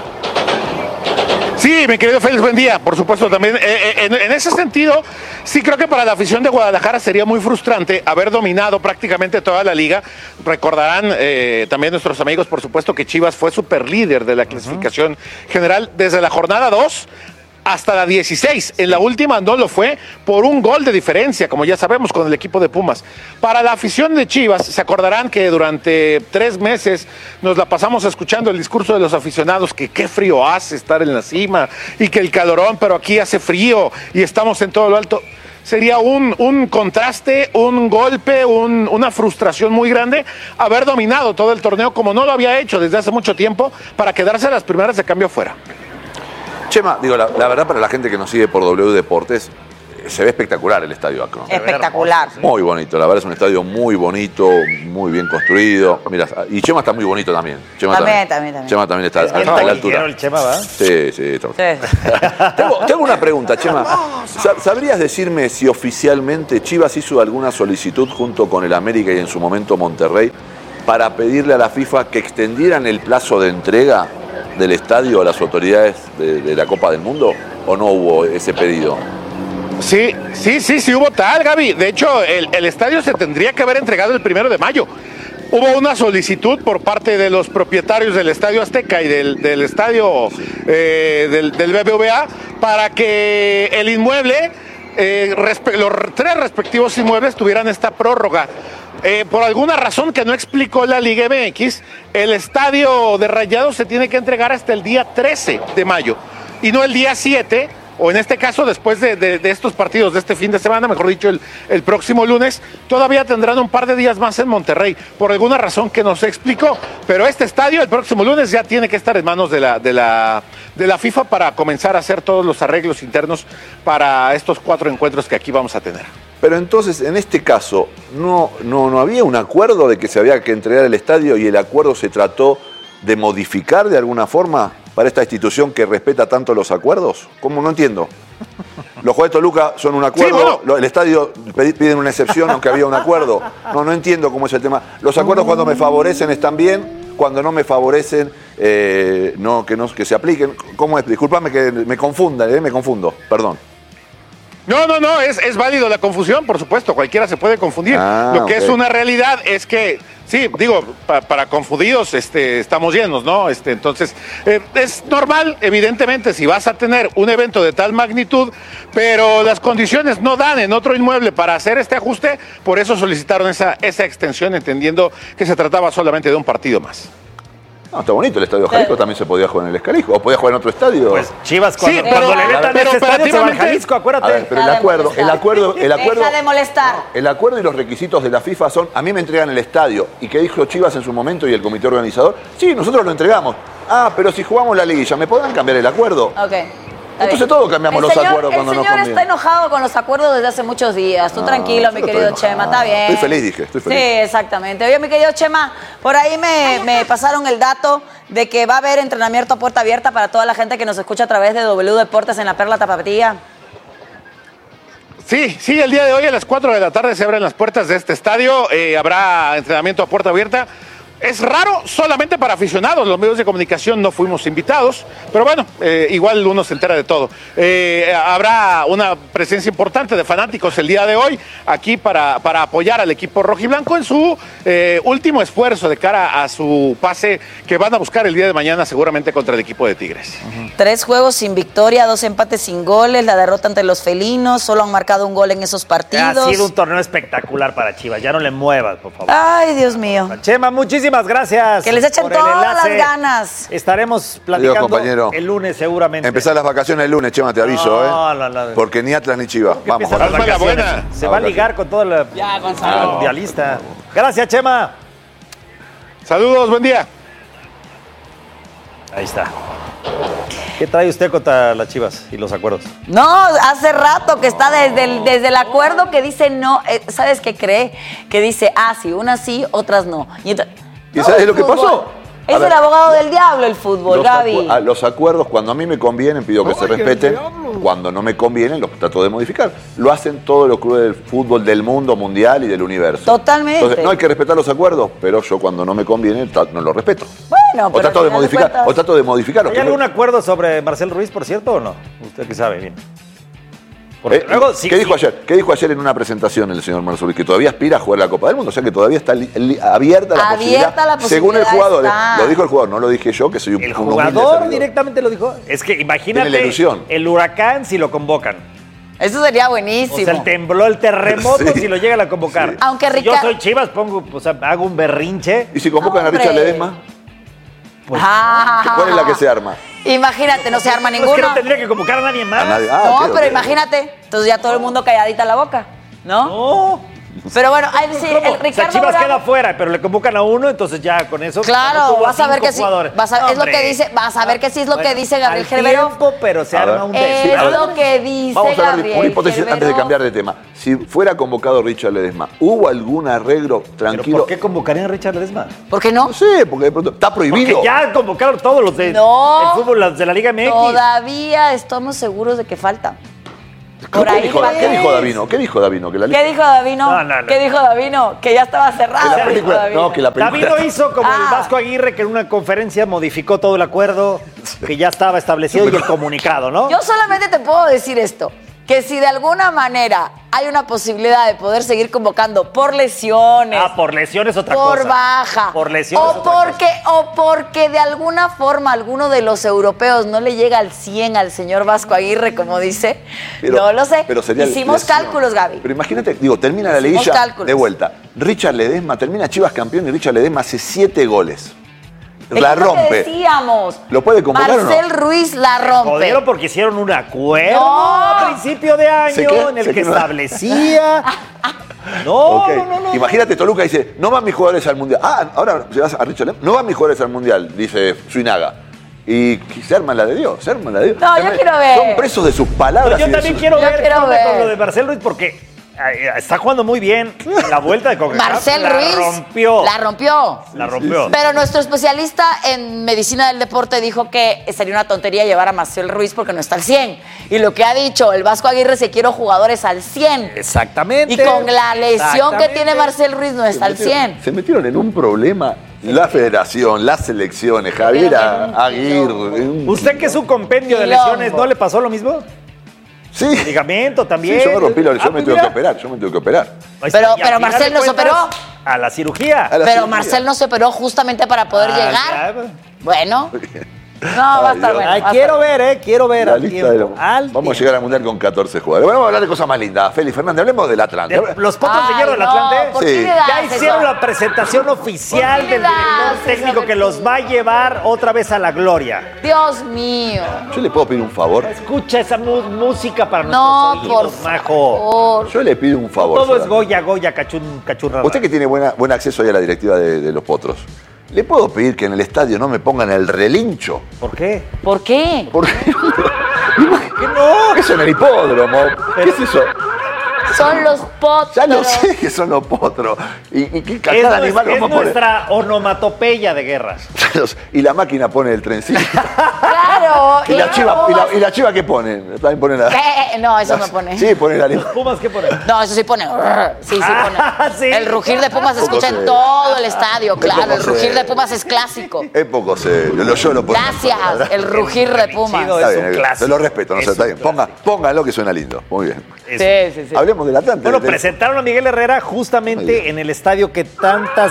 Sí, mi querido Félix, buen día. Por supuesto, también eh, en, en ese sentido, sí creo que para la afición de Guadalajara sería muy frustrante haber dominado prácticamente toda la liga. Recordarán eh, también nuestros amigos, por supuesto, que Chivas fue super líder de la clasificación uh-huh. general desde la jornada dos hasta la dieciséis. En la última no lo fue por un gol de diferencia, como ya sabemos, con el equipo de Pumas. Para la afición de Chivas, se acordarán que durante tres meses nos la pasamos escuchando el discurso de los aficionados, que qué frío hace estar en la cima y que el calorón, pero aquí hace frío y estamos en todo lo alto. sería un, un contraste, un golpe, un, una frustración muy grande haber dominado todo el torneo como no lo había hecho desde hace mucho tiempo para quedarse a las primeras de cambio afuera. Chema, digo, la, la verdad para la gente que nos sigue por W Deportes, se ve espectacular el Estadio Akron. Espectacular. Muy bonito, la verdad es un estadio muy bonito, muy bien construido. Mira, y Chema está muy bonito también. Chema También, también, también. Chema también está Es a, bien a la altura. taquillero el Chema, ¿va? Sí, sí. está- Sí. Tengo, tengo una pregunta, Chema. Sa- ¿Sabrías decirme si oficialmente Chivas hizo alguna solicitud junto con el América y en su momento Monterrey para pedirle a la FIFA que extendieran el plazo de entrega del estadio a las autoridades de, de la Copa del Mundo? ¿O no hubo ese pedido? Sí, sí, sí, sí hubo tal, Gaby. De hecho, el, el estadio se tendría que haber entregado el primero de mayo. Hubo una solicitud por parte de los propietarios del Estadio Azteca y del, del estadio eh, del, del B B V A para que el inmueble, eh, respe- los tres respectivos inmuebles tuvieran esta prórroga. Eh, por alguna razón que no explicó la Liga M X, el estadio de Rayados se tiene que entregar hasta el día trece de mayo y no el día siete. O en este caso, después de, de, de estos partidos de este fin de semana, mejor dicho, el, el próximo lunes, todavía tendrán un par de días más en Monterrey, por alguna razón que no se explicó. Pero este estadio, el próximo lunes, ya tiene que estar en manos de la, de la, de la FIFA para comenzar a hacer todos los arreglos internos para estos cuatro encuentros que aquí vamos a tener. Pero entonces, en este caso, ¿no, no, no había un acuerdo de que se había que entregar el estadio y el acuerdo se trató de modificar de alguna forma para esta institución que respeta tanto los acuerdos? ¿Cómo? No entiendo. Los jueces de Toluca son un acuerdo, Sí, bueno. lo- el estadio pedi- piden una excepción aunque había un acuerdo. No, no entiendo cómo es el tema. Los acuerdos cuando me favorecen están bien, cuando no me favorecen, eh, no, que no que se apliquen. ¿Cómo es? Disculpame que me confunda, eh, me confundo, perdón. No, no, no, es, es válido la confusión, por supuesto, cualquiera se puede confundir. Ah, Lo que ok. es una realidad es que, sí, digo, pa- para confundidos este, estamos llenos, ¿no? Este, entonces, eh, es normal, evidentemente, si vas a tener un evento de tal magnitud, pero las condiciones no dan en otro inmueble para hacer este ajuste, por eso solicitaron esa, esa extensión, entendiendo que se trataba solamente de un partido más. No, está bonito el estadio Jalisco, también se podía jugar en el Escalijo, o podía jugar en otro estadio. Pues Chivas, cuando, Sí, cuando pero- le metan pero ese estadio se va al operativamente- Jalisco, acuérdate. A ver, pero el Deja de acuerdo, el molestar. acuerdo, el acuerdo, Deja de molestar. el acuerdo y los requisitos de la FIFA son, a mí me entregan el estadio, y que dijo Chivas en su momento y el comité organizador, sí, nosotros lo entregamos. Ah, pero si jugamos la liguilla, ¿me podrán cambiar el acuerdo? Ok. está Entonces bien. todos cambiamos El los señor- acuerdos cuando El nos señor conviene. está enojado con los acuerdos desde hace muchos días. Tú No, tranquilo, mi yo no querido estoy Chema, enojado. está bien. Estoy feliz, dije, estoy feliz. Sí, exactamente. Oye, mi querido Chema, por ahí me, me pasaron el dato de que va a haber entrenamiento a puerta abierta para toda la gente que nos escucha a través de W Deportes en la Perla Tapatía. Sí, sí, el día de hoy a las cuatro de la tarde se abren las puertas de este estadio, eh, habrá entrenamiento a puerta abierta. Es raro solamente para aficionados, los medios de comunicación no fuimos invitados, pero bueno, eh, igual uno se entera de todo. Eh, habrá una presencia importante de fanáticos el día de hoy aquí para, para apoyar al equipo rojiblanco en su eh, último esfuerzo de cara a su pase que van a buscar el día de mañana seguramente contra el equipo de Tigres. Tres juegos sin victoria, dos empates sin goles, la derrota ante los felinos, solo han marcado un gol en esos partidos. Ha sido un torneo espectacular para Chivas. Ya no le muevas, por favor. Ay, Dios mío. Chema, muchísimas gracias. Que les echen por el todas enlace. las ganas. Estaremos platicando Adiós, compañero. el lunes seguramente. Empezar las vacaciones el lunes, Chema, te aviso, No, ¿eh? no, no. Porque ni Atlas ni Chivas. Vamos. Empiezan las Alma la vacaciones. buena. Se va a ligar con todo el Ya, Gonzalo. mundialista. Gracias, Chema. Saludos, buen día. Ahí está. ¿Qué trae usted contra las Chivas y los acuerdos? No, hace rato que está desde el, desde el acuerdo que dice no. eh, ¿Sabes qué cree? Que dice, ah, sí, unas sí, otras no. Y, ento- ¿Y no, sabes el lo que fútbol. pasó? A Es ver. el abogado del diablo el fútbol, Los, Gaby. acu- a- los acuerdos, cuando a mí me convienen, pido que se respeten. Cuando no me convienen, los trato de modificar. Lo hacen todos los clubes del fútbol del mundo mundial y del universo. Totalmente. Entonces, no hay que respetar los acuerdos, pero yo cuando no me conviene, tra- no los respeto. Bueno, O pero trato al de final modificar, cuentas- o trato de modificarlos. ¿Hay que no- algún acuerdo sobre Marcel Ruiz, por cierto, o no? Usted que sabe bien. Porque Eh, luego, sí, ¿Qué dijo sí. ayer? ¿Qué dijo ayer en una presentación el señor Marcelo Ruiz? Que todavía aspira a jugar la Copa del Mundo, o sea que todavía está li- li- abierta la Abierta posibilidad. la Según el posibilidad jugador, está. eh, lo dijo el jugador, no lo dije yo, que soy un, El un humilde jugador servidor. directamente lo dijo. Es que imagínate Tiene la ilusión. el huracán si lo convocan. Eso sería O buenísimo. sea, el tembló el terremoto Sí. si lo llegan a convocar. Sí. Aunque Si yo Ricardo- soy Chivas, pongo, o sea, hago un berrinche. ¿Y si convocan Hombre. a Richard Ledesma? Pues, Ah. ¿Cuál es la que se arma? Imagínate, no se arma pues ninguno. que no tendría que convocar a nadie más. A nadie. Ah, no, ok, pero ok. imagínate, Entonces ya todo el mundo calladita la boca, ¿no? No. Pero bueno, hay sí, el O sea, Ricardo Chivas Bravo- queda fuera, pero le convocan a uno, entonces ya con eso. Claro, tuvo vas a ver cinco que sí. jugadores. Vas a, No, es lo que hombre. dice, vas a ver que sí es lo Bueno, que dice Gabriel al Gerbero. tiempo, pero se A arma ver. un Es desfile. lo que dice Vamos a hablar de Gabriel una hipótesis antes de Gerbero. cambiar de tema. Si fuera convocado Richard Ledesma, ¿hubo algún arreglo ¿Pero tranquilo? por qué convocarían a Richard Ledesma? ¿Por qué no? No sé, porque de pronto está prohibido. Porque ya convocaron todos los de No. el fútbol los de la Liga M X. Todavía estamos seguros de que falta. Por ¿Qué, ahí dijo, va. ¿Qué dijo Davino? ¿Qué dijo Davino? Que la ¿Qué dijo Davino? No, no, no. ¿Qué dijo Davino? Que ya estaba cerrado. Que la dijo película- Davino. no, que la película- Davino hizo como el Ah. Vasco Aguirre, que en una conferencia modificó todo el acuerdo que ya estaba establecido y el comunicado, ¿no? Yo solamente te puedo decir esto, que si de alguna manera hay una posibilidad de poder seguir convocando por lesiones, Ah, por lesiones otra por cosa. baja, Por lesiones o otra porque o porque de alguna forma alguno de los europeos no le llega al cien al señor Vasco Aguirre, como dice, Pero- no lo sé. pero sería Hicimos lesión. cálculos, Gaby. Pero imagínate, digo, termina la Hicimos liguilla cálculos. de vuelta. Richard Ledesma, termina Chivas campeón y Richard Ledesma hace siete goles. La Es lo que rompe. decíamos. ¿Lo puede convocar o no? Marcel Ruiz la rompe. Jodieron porque hicieron un acuerdo No. a principio de ¿Se año qué? en el ¿Se que qué no? establecía. No, Ok. no, no, no. Imagínate, Toluca dice, no van mis jugadores al Mundial. Ah, ahora llevas a Richard Ledesma. No van mis jugadores al Mundial, dice Suinaga. Y se arman la de Dios, se arman la de Dios. No, yo quiero ver. Son presos de sus palabras. Pero yo y de también sus- quiero Yo ver, quiero qué onda ver. con lo de Marcel Ruiz porque eh, está jugando muy bien en la vuelta de CONCACAF. Marcel la Ruiz rompió. la rompió. La rompió. Pero nuestro especialista en medicina del deporte dijo que sería una tontería llevar a Marcel Ruiz porque no está al cien. Y lo que ha dicho el Vasco Aguirre, se quiere jugadores al cien. Exactamente. Y con la lesión que Exactamente. tiene Marcel Ruiz no está al cien. Se metieron en un problema la federación, las selecciones, Javier Aguirre. ¿Usted que es un compendio de Quilombo. lesiones, no le pasó lo mismo? Sí. Ligamento también. Sí, yo me rompí la lesión, Ah, me pues tuve que mira. operar, yo me tuve que operar. Ahí está. Pero- Y al pero final Marcel de no se cuentas, operó. A la cirugía. A la Pero cirugía. Marcel no se operó justamente para poder Ah, llegar. ya. Bueno. No, va a Ay, estar Dios. bueno. Ay, va a quiero estar ver, eh, quiero ver La al lista de tiempo. los- Al Vamos a tiempo. llegar al Mundial con catorce jugadores. Bueno, vamos a hablar de cosas más lindas. Feli Fernández, hablemos del Atlante. De- ¿Los potros de Ay, hierro del no, Atlante? ¿por Sí. qué le das Ya hicieron eso? la presentación oficial ¿Por qué del le director das técnico esa que los va a llevar otra vez a la gloria. Dios mío. Yo le puedo pedir un favor. Escucha esa mu- música para No, nuestros por oídos, majo. favor. Yo le pido un favor. Todo es solamente. Goya, Goya, cachun, cachurra. Usted que tiene buena, buen acceso ahí a la directiva de, de los potros, ¿le puedo pedir que en el estadio no me pongan el relincho? ¿Por qué? ¿Por qué? ¿Por qué? ¿Qué no? Eso en el hipódromo. ¿Qué es eso? Son los potros. Ya lo sé que son los potros. ¿Y, y qué Es, cada nues- animal es vamos a poner? nuestra onomatopeya de guerras. Y la máquina pone el trencito. Claro. ¿Y la chiva, y la, y la chiva qué pone? También pone la. ¿Qué? No, eso no pone. Sí, pone la animal. ¿Pumas qué ponen? No, eso sí pone. Sí, sí Ah, pone. sí. El rugir de Pumas se Poco escucha se- en todo el estadio, claro. Poco El rugir se- de Pumas es clásico. Es poco serio. Lo, yo lo pongo. Gracias. El rugir de Pumas. Chido. Está es bien, un eh, clásico. se lo respeto, no Es sé, está un bien. Ponga, pónganlo que suena lindo. Muy bien. Sí, sí, sí. Hablemos del Atlante. Bueno, Del- presentaron a Miguel Herrera Muy justamente bien. en el estadio que tantas,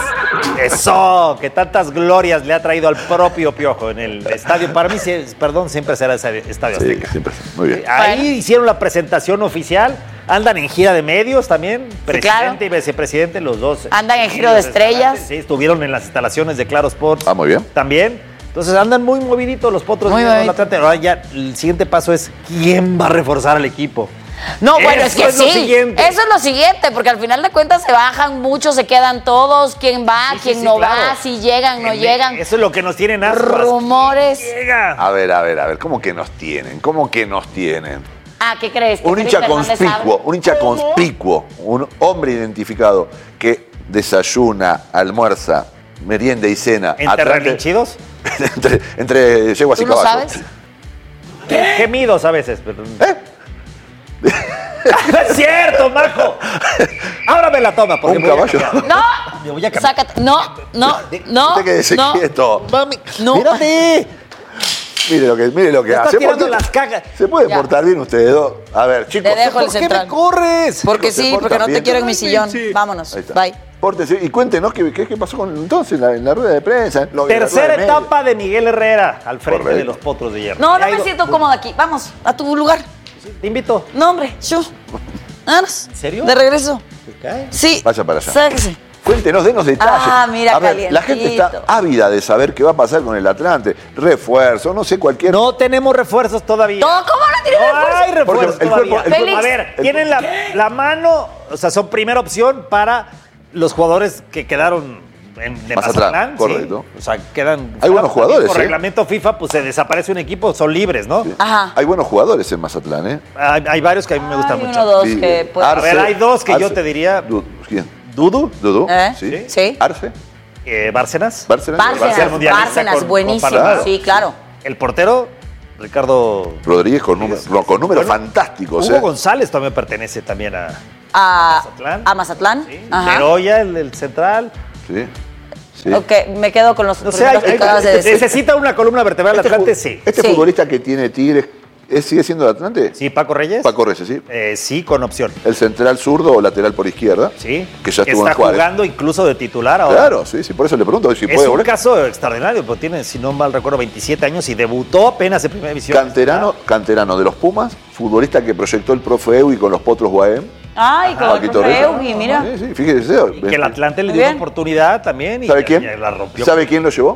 eso, que tantas glorias le ha traído al propio Piojo en el estadio. Para mí, sí, perdón, siempre será ese estadio Sí, Azteca. siempre. Muy bien. Ahí Bueno. hicieron la presentación oficial. Andan en gira de medios también, presidente claro. y vicepresidente, los dos. Andan en giro de estrellas. Sí, estuvieron en las instalaciones de Claro Sports. Ah, muy bien. También. Entonces andan muy moviditos los potros. Muy de moviditos. Atlante. Ahora ya el siguiente paso es ¿quién va a reforzar al equipo? No, bueno, es Eso que es lo sí. siguiente. Eso es lo siguiente, porque al final de cuentas se bajan muchos, se quedan todos. ¿Quién va? Sí, sí, ¿Quién sí, no claro. va? Si llegan, no En- llegan. Eso es lo que nos tienen ascuas. Rumores. ¿Quién llega? A ver, a ver, a ver. ¿Cómo que nos tienen? ¿Cómo que nos tienen? Ah, ¿qué crees? ¿Que Un Felipe hincha Fernández conspicuo, sabe? un hincha conspicuo, un hombre identificado que desayuna, almuerza, merienda y cena. ¿Entre Atlante- relinchidos? entre, entre yeguas ¿Tú y no caballos. sabes? Gemidos a veces. Pero... ¿Eh? ¡No es cierto, Marco! Ábrame la toma, porque Un voy a caballo. cambiar. No. Me voy a cambiar. Sácate. No, no, no. Usted quédese no. quieto. Mami, No. mírate. Mire lo que, mire lo que Ya está hace. tirando ¿Por qué- las cagas. ¿Se puede Ya. portar bien ustedes dos? A ver, chicos. Te dejo el ¿Por qué central. me corres? Porque Se sí, portan porque no te bien. quiero en mi sillón. Sí. Vámonos. Ahí está. Bye. Pórtese y cuéntenos qué, qué, qué pasó con entonces en la, en la rueda de prensa. Lo- en la Tercera rueda de medios. etapa de Miguel Herrera al frente Correcto. de los potros de hierro. No, Ya no me ido- siento cómoda aquí. Vamos, a tu lugar. Te invito. No, hombre, yo. Vámonos. ¿En serio? De regreso. ¿Te cae? Sí. Vaya para allá. Sáquese. Cuéntenos, denos detalles. Ah, mira, A ver, la gente está calientito. ávida de saber qué va a pasar con el Atlante. Refuerzo, no sé, cualquier. No tenemos refuerzos todavía. No, ¿cómo no tiene No refuerzo. hay refuerzo Porque el todavía. cuerpo- el Félix. A ver, tienen la, la mano, o sea, son primera opción para los jugadores que quedaron en, de Mazatlán, Mazatlán. ¿sí? correcto. O sea, quedan... Hay buenos jugadores, Por ¿eh? reglamento FIFA, pues se desaparece un equipo, son libres, ¿no? Ajá. Hay buenos jugadores en Mazatlán, ¿eh? Hay, hay varios que a mí me gustan Hay mucho. uno o dos Sí. que puede- A ver, hay dos que yo Arce. te diría. Du- ¿Quién? Dudu, ¿Dudu? ¿Eh? Sí. Sí. Arce. eh, Bárcenas. Bárcenas. Bárcenas, mundialista Bárcenas, con- buenísimo. con Panamá. Sí, claro. El portero, Ricardo... Rodríguez con, número- con números Bueno, fantásticos, Hugo ¿eh? González también pertenece también a A Mazatlán. a Mazatlán. Ajá. Leroya, el, el central. Sí. Sí. Ok, me quedo con los No sé, hay- primeros que hay- acabas de decir. necesita una columna vertebral Este Atlante, fu- sí. Este Sí. futbolista que tiene Tigres, ¿es- ¿sigue siendo de Atlante? Sí, Paco Reyes. Paco Reyes, sí. Eh, sí, con opción. El central zurdo o lateral por izquierda. Sí. Que ya estuvo está en Juárez. jugando incluso de titular ahora. Claro, sí, sí, por eso le pregunto si Es puede un volver. caso extraordinario, porque tiene, si no mal recuerdo, veintisiete años y debutó apenas en primera división. Canterano, canterano de los Pumas, futbolista que proyectó el profe Ewi con los Potros Guaem. Ay, con el Paquito profe Reyes. Eugi, mira. Sí, sí, fíjese. Y que el Atlante le Muy dio una bien. oportunidad también y, ¿Sabe y quién? la rompió. ¿Sabe quién lo llevó?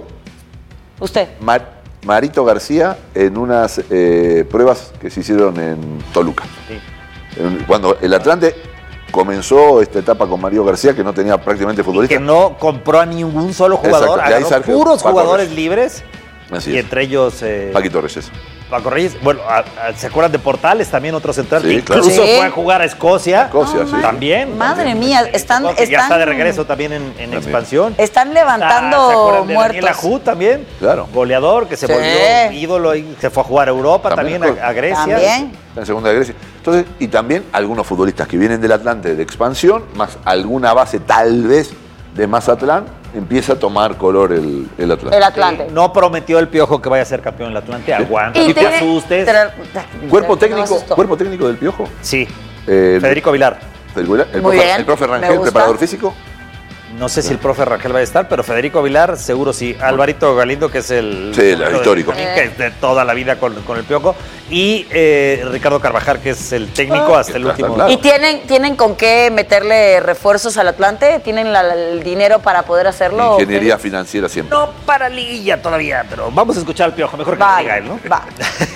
Usted. Mar- Marito García en unas eh, pruebas que se hicieron en Toluca. Sí. En- Cuando el Atlante comenzó esta etapa con Mario García, que no tenía prácticamente Que futbolista. no compró a ningún solo jugador, Exacto, de ahí agarró Sergio puros Paco jugadores Reyes. libres Así y es. entre ellos eh, Paquito Reyes. Paco Reyes. Bueno, a- a- ¿se acuerdan de Portales? También otro central Sí, que claro. incluso Sí. fue a jugar a Escocia. Escocia, sí. También. Madre mía, están, Que ya están, está de regreso también en, en expansión. están Ah, ¿se levantando acuerdan de Daniel muertos. Ajú también? Claro. Goleador que se Sí. volvió ídolo y se fue a jugar a Europa también, También. a, a Grecia. También. En segunda de Grecia. Entonces, y también algunos futbolistas que vienen del Atlante de expansión, más alguna base tal vez de Mazatlán, empieza a tomar color el, el Atlante. El Atlante. No prometió el Piojo que vaya a ser campeón del Atlante. Aguanta, Y no te tiene- asustes. tra- ¿Cuerpo no técnico, asustó. ¿Cuerpo técnico del Piojo? Sí, Eh, Federico Vilar. Federico Vilar, el, Muy profe, bien, el profe me Rangel, gusta. preparador físico. No sé si el profe Raquel va a estar, pero Federico Vilar seguro sí. Alvarito Galindo, que es el... Sí, el histórico. También, que es de toda la vida con, con el Piojo. Y eh, Ricardo Carvajal, que es el técnico Ah. hasta el Claro, último. claro. ¿Y tienen, tienen con qué meterle refuerzos al Atlante? ¿Tienen la- el dinero para poder hacerlo? Ingeniería financiera siempre. No para liguilla todavía, pero vamos a escuchar al Piojo. Mejor que Va, lo diga él, ¿no? va.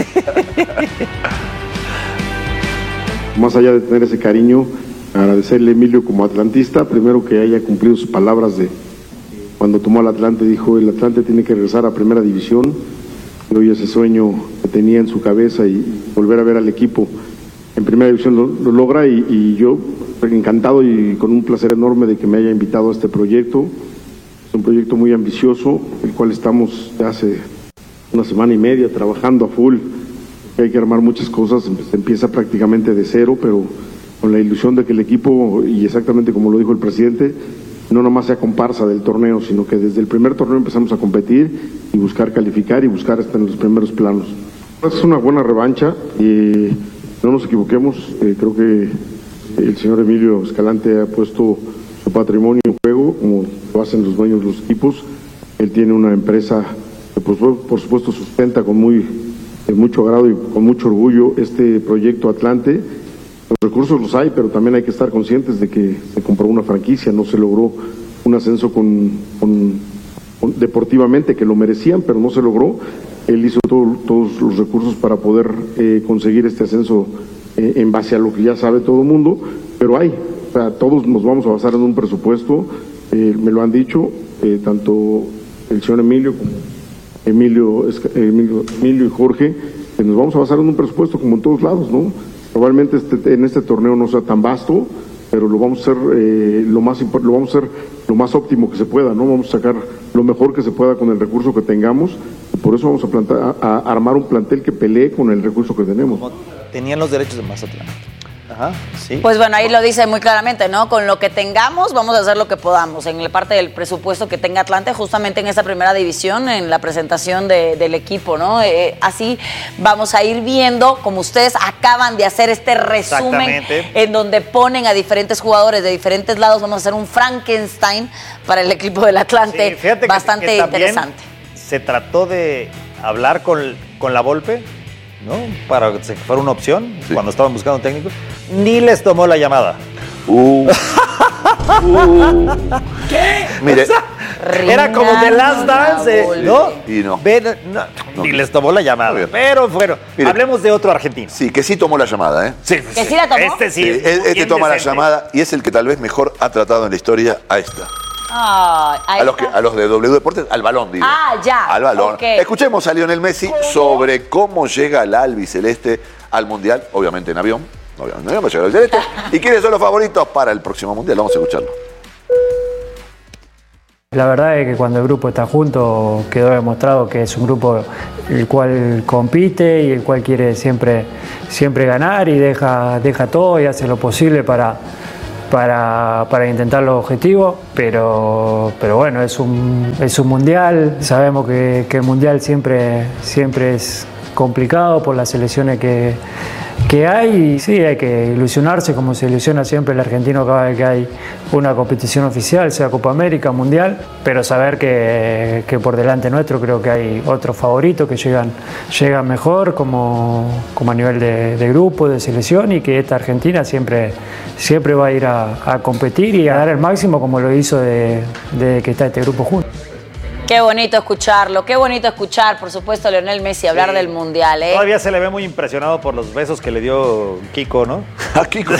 Más allá de tener ese cariño, agradecerle a Emilio como atlantista, primero que haya cumplido sus palabras de cuando tomó al Atlante, dijo el Atlante tiene que regresar a primera división, y hoy ese sueño que tenía en su cabeza y volver a ver al equipo en primera división lo, lo logra y, y yo encantado y con un placer enorme de que me haya invitado a este proyecto. Es un proyecto muy ambicioso, el cual estamos ya hace una semana y media trabajando a full. Hay que armar muchas cosas, se empieza prácticamente de cero, pero con la ilusión de que el equipo, y exactamente como lo dijo el presidente, no nomás sea comparsa del torneo, sino que desde el primer torneo empezamos a competir y buscar calificar y buscar estar en los primeros planos. Es una buena revancha y no nos equivoquemos, eh, creo que el señor Emilio Escalante ha puesto su patrimonio en juego, como lo hacen los dueños de los equipos. Él tiene una empresa que por, por supuesto sustenta con muy de mucho agrado y con mucho orgullo este proyecto Atlante. Los recursos los hay, pero también hay que estar conscientes de que se compró una franquicia, no se logró un ascenso con, con, con deportivamente, que lo merecían, pero no se logró. Él hizo todo, todos los recursos para poder eh, conseguir este ascenso eh, en base a lo que ya sabe todo el mundo, pero hay, o sea, todos nos vamos a basar en un presupuesto, eh, me lo han dicho, eh, tanto el señor Emilio como Emilio, Emilio, Emilio y Jorge, que nos vamos a basar en un presupuesto como en todos lados, ¿no? Probablemente este, en este torneo no sea tan vasto, pero lo vamos a hacer eh, lo más impor- lo vamos a hacer lo más óptimo que se pueda, ¿no? Vamos a sacar lo mejor que se pueda con el recurso que tengamos, y por eso vamos a, plantar, a, a armar un plantel que pelee con el recurso que tenemos. Tenían los derechos de Mazatlán. Ajá, sí. Pues bueno, ahí lo dice muy claramente, ¿no? Con lo que tengamos, vamos a hacer lo que podamos. En la parte del presupuesto que tenga Atlante, justamente en esa primera división, en la presentación de, del equipo, ¿no? Eh, así vamos a ir viendo, como ustedes acaban de hacer este resumen, en donde ponen a diferentes jugadores de diferentes lados. Vamos a hacer un Frankenstein para el equipo del Atlante. Sí, fíjate que- bastante que también interesante. Se trató de hablar con, con la Volpe, ¿no? Para que fuera una opción cuando estaban buscando un técnico. Ni les tomó la llamada. Uh. Uh. ¿Qué? Mire, O sea, Era como The Last Dance, eh, ¿no? Y no. Ven, no, No. Ni les tomó la llamada. Pero bueno, Mire. hablemos de otro argentino. Sí, que sí tomó la llamada, ¿eh? Sí, ¿Que sí la tomó? Este sí. Sí, es este bien toma la decente. llamada y es el que tal vez mejor ha tratado en la historia a esta. Ay, ahí A los, que, está. a los de W Deportes, al balón, digo. Ah, ya. Al balón. Ok. Escuchemos a Lionel Messi sobre cómo llega el albiceleste al Mundial, obviamente en avión. Obviamente en avión va a llegar al albiceleste. ¿Y quiénes son los favoritos para el próximo Mundial? Vamos a escucharlo. La verdad es que cuando el grupo está junto quedó demostrado que es un grupo el cual compite y el cual quiere siempre, siempre ganar y deja, deja todo y hace lo posible para, para, para intentar los objetivos, pero, pero bueno, es un, es un mundial, sabemos que, que el mundial siempre, siempre es complicado por las selecciones que, que hay y sí, hay que ilusionarse como se ilusiona siempre el argentino cada vez que hay una competición oficial, sea Copa América, Mundial, pero saber que, que por delante nuestro creo que hay otros favoritos que llegan, llegan mejor como, como a nivel de, de grupo, de selección y que esta Argentina siempre, siempre va a ir a, a competir y a dar el máximo como lo hizo de, de que está este grupo junto. Qué bonito escucharlo, qué bonito escuchar, por supuesto, a Lionel Messi hablar Sí. del Mundial, ¿eh? Todavía se le ve muy impresionado por los besos que le dio Kiko, ¿no? A Kiko.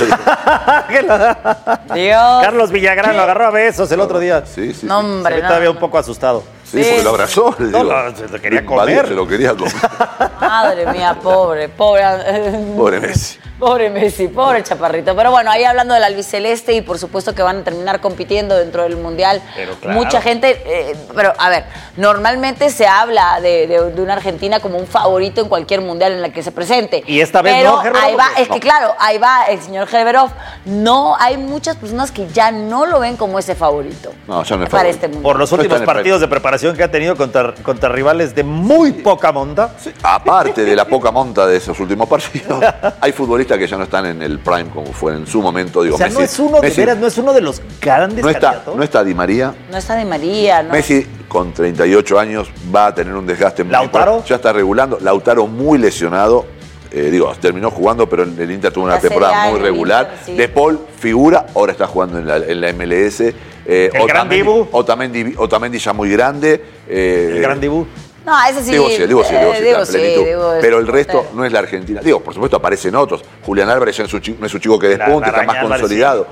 Dios. Carlos Villagrán lo agarró a besos el otro día. Sí, sí. No, hombre, Se ve no, todavía no. un poco asustado. Sí, porque lo abrazó. Le No, digo, lo- se lo quería lo invadió, comer. Se lo quería comer. Madre mía, pobre, pobre. Pobre Messi. Pobre Messi, pobre chaparrito. Pero bueno, ahí hablando del albiceleste y por supuesto que van a terminar compitiendo dentro del Mundial. Pero claro. Mucha gente, eh, pero a ver, normalmente se habla de, de- de una Argentina como un favorito en cualquier Mundial en el que se presente. Y esta vez pero no, Gerberov, ahí va, porque- es que no. claro, ahí va el señor Gerberov. No, hay muchas personas que ya no lo ven como ese favorito. No, ya no es Para favorito. este Mundial. Por los No está últimos en el partidos de preparación que ha tenido contra, contra rivales de muy poca monta. Aparte de la poca monta de esos últimos partidos, hay futbolistas que ya no están en el prime como fue en su momento. Digo, O sea, Messi, no es uno, de Messi veras, no es uno de los grandes no está, candidatos. no está Di María. No está Di María, ¿no? Messi con treinta y ocho años va a tener un desgaste muy ¿Lautaro? fuerte. Ya está regulando. Lautaro muy lesionado. Eh, digo, terminó jugando, pero el, el Inter tuvo una La Serie temporada A muy en el regular. Inter, sí. De Paul figura, ahora está jugando en la, en la M L S. Eh, El gran Dibu. Otamendi, Otamendi ya muy grande. Eh, El gran Dibu. No, ese sí. Digo sí, digo sí, digo sí, eh, está en sí, plenitud. digo, es Pero el resto portero. no es la Argentina. Digo, por supuesto aparecen otros. Julián Álvarez ya no es un chico, no es un chico que La- despunte, la está más Araña Álvarez, consolidado.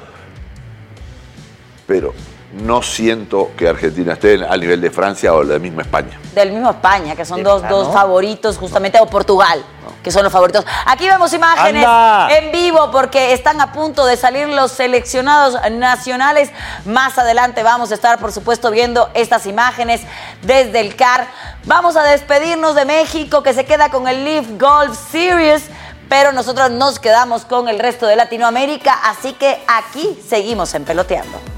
Pero no siento que Argentina esté al nivel de Francia o la misma España. Del mismo España, que son ¿De dos, plano? dos favoritos, justamente, o Portugal, que son los favoritos. Aquí vemos imágenes ¡Anda! en vivo porque están a punto de salir los seleccionados nacionales. Más adelante vamos a estar, por supuesto, viendo estas imágenes desde el C A R. Vamos a despedirnos de México, que se queda con el Leaf Golf Series, pero nosotros nos quedamos con el resto de Latinoamérica, así que aquí seguimos en Peloteando.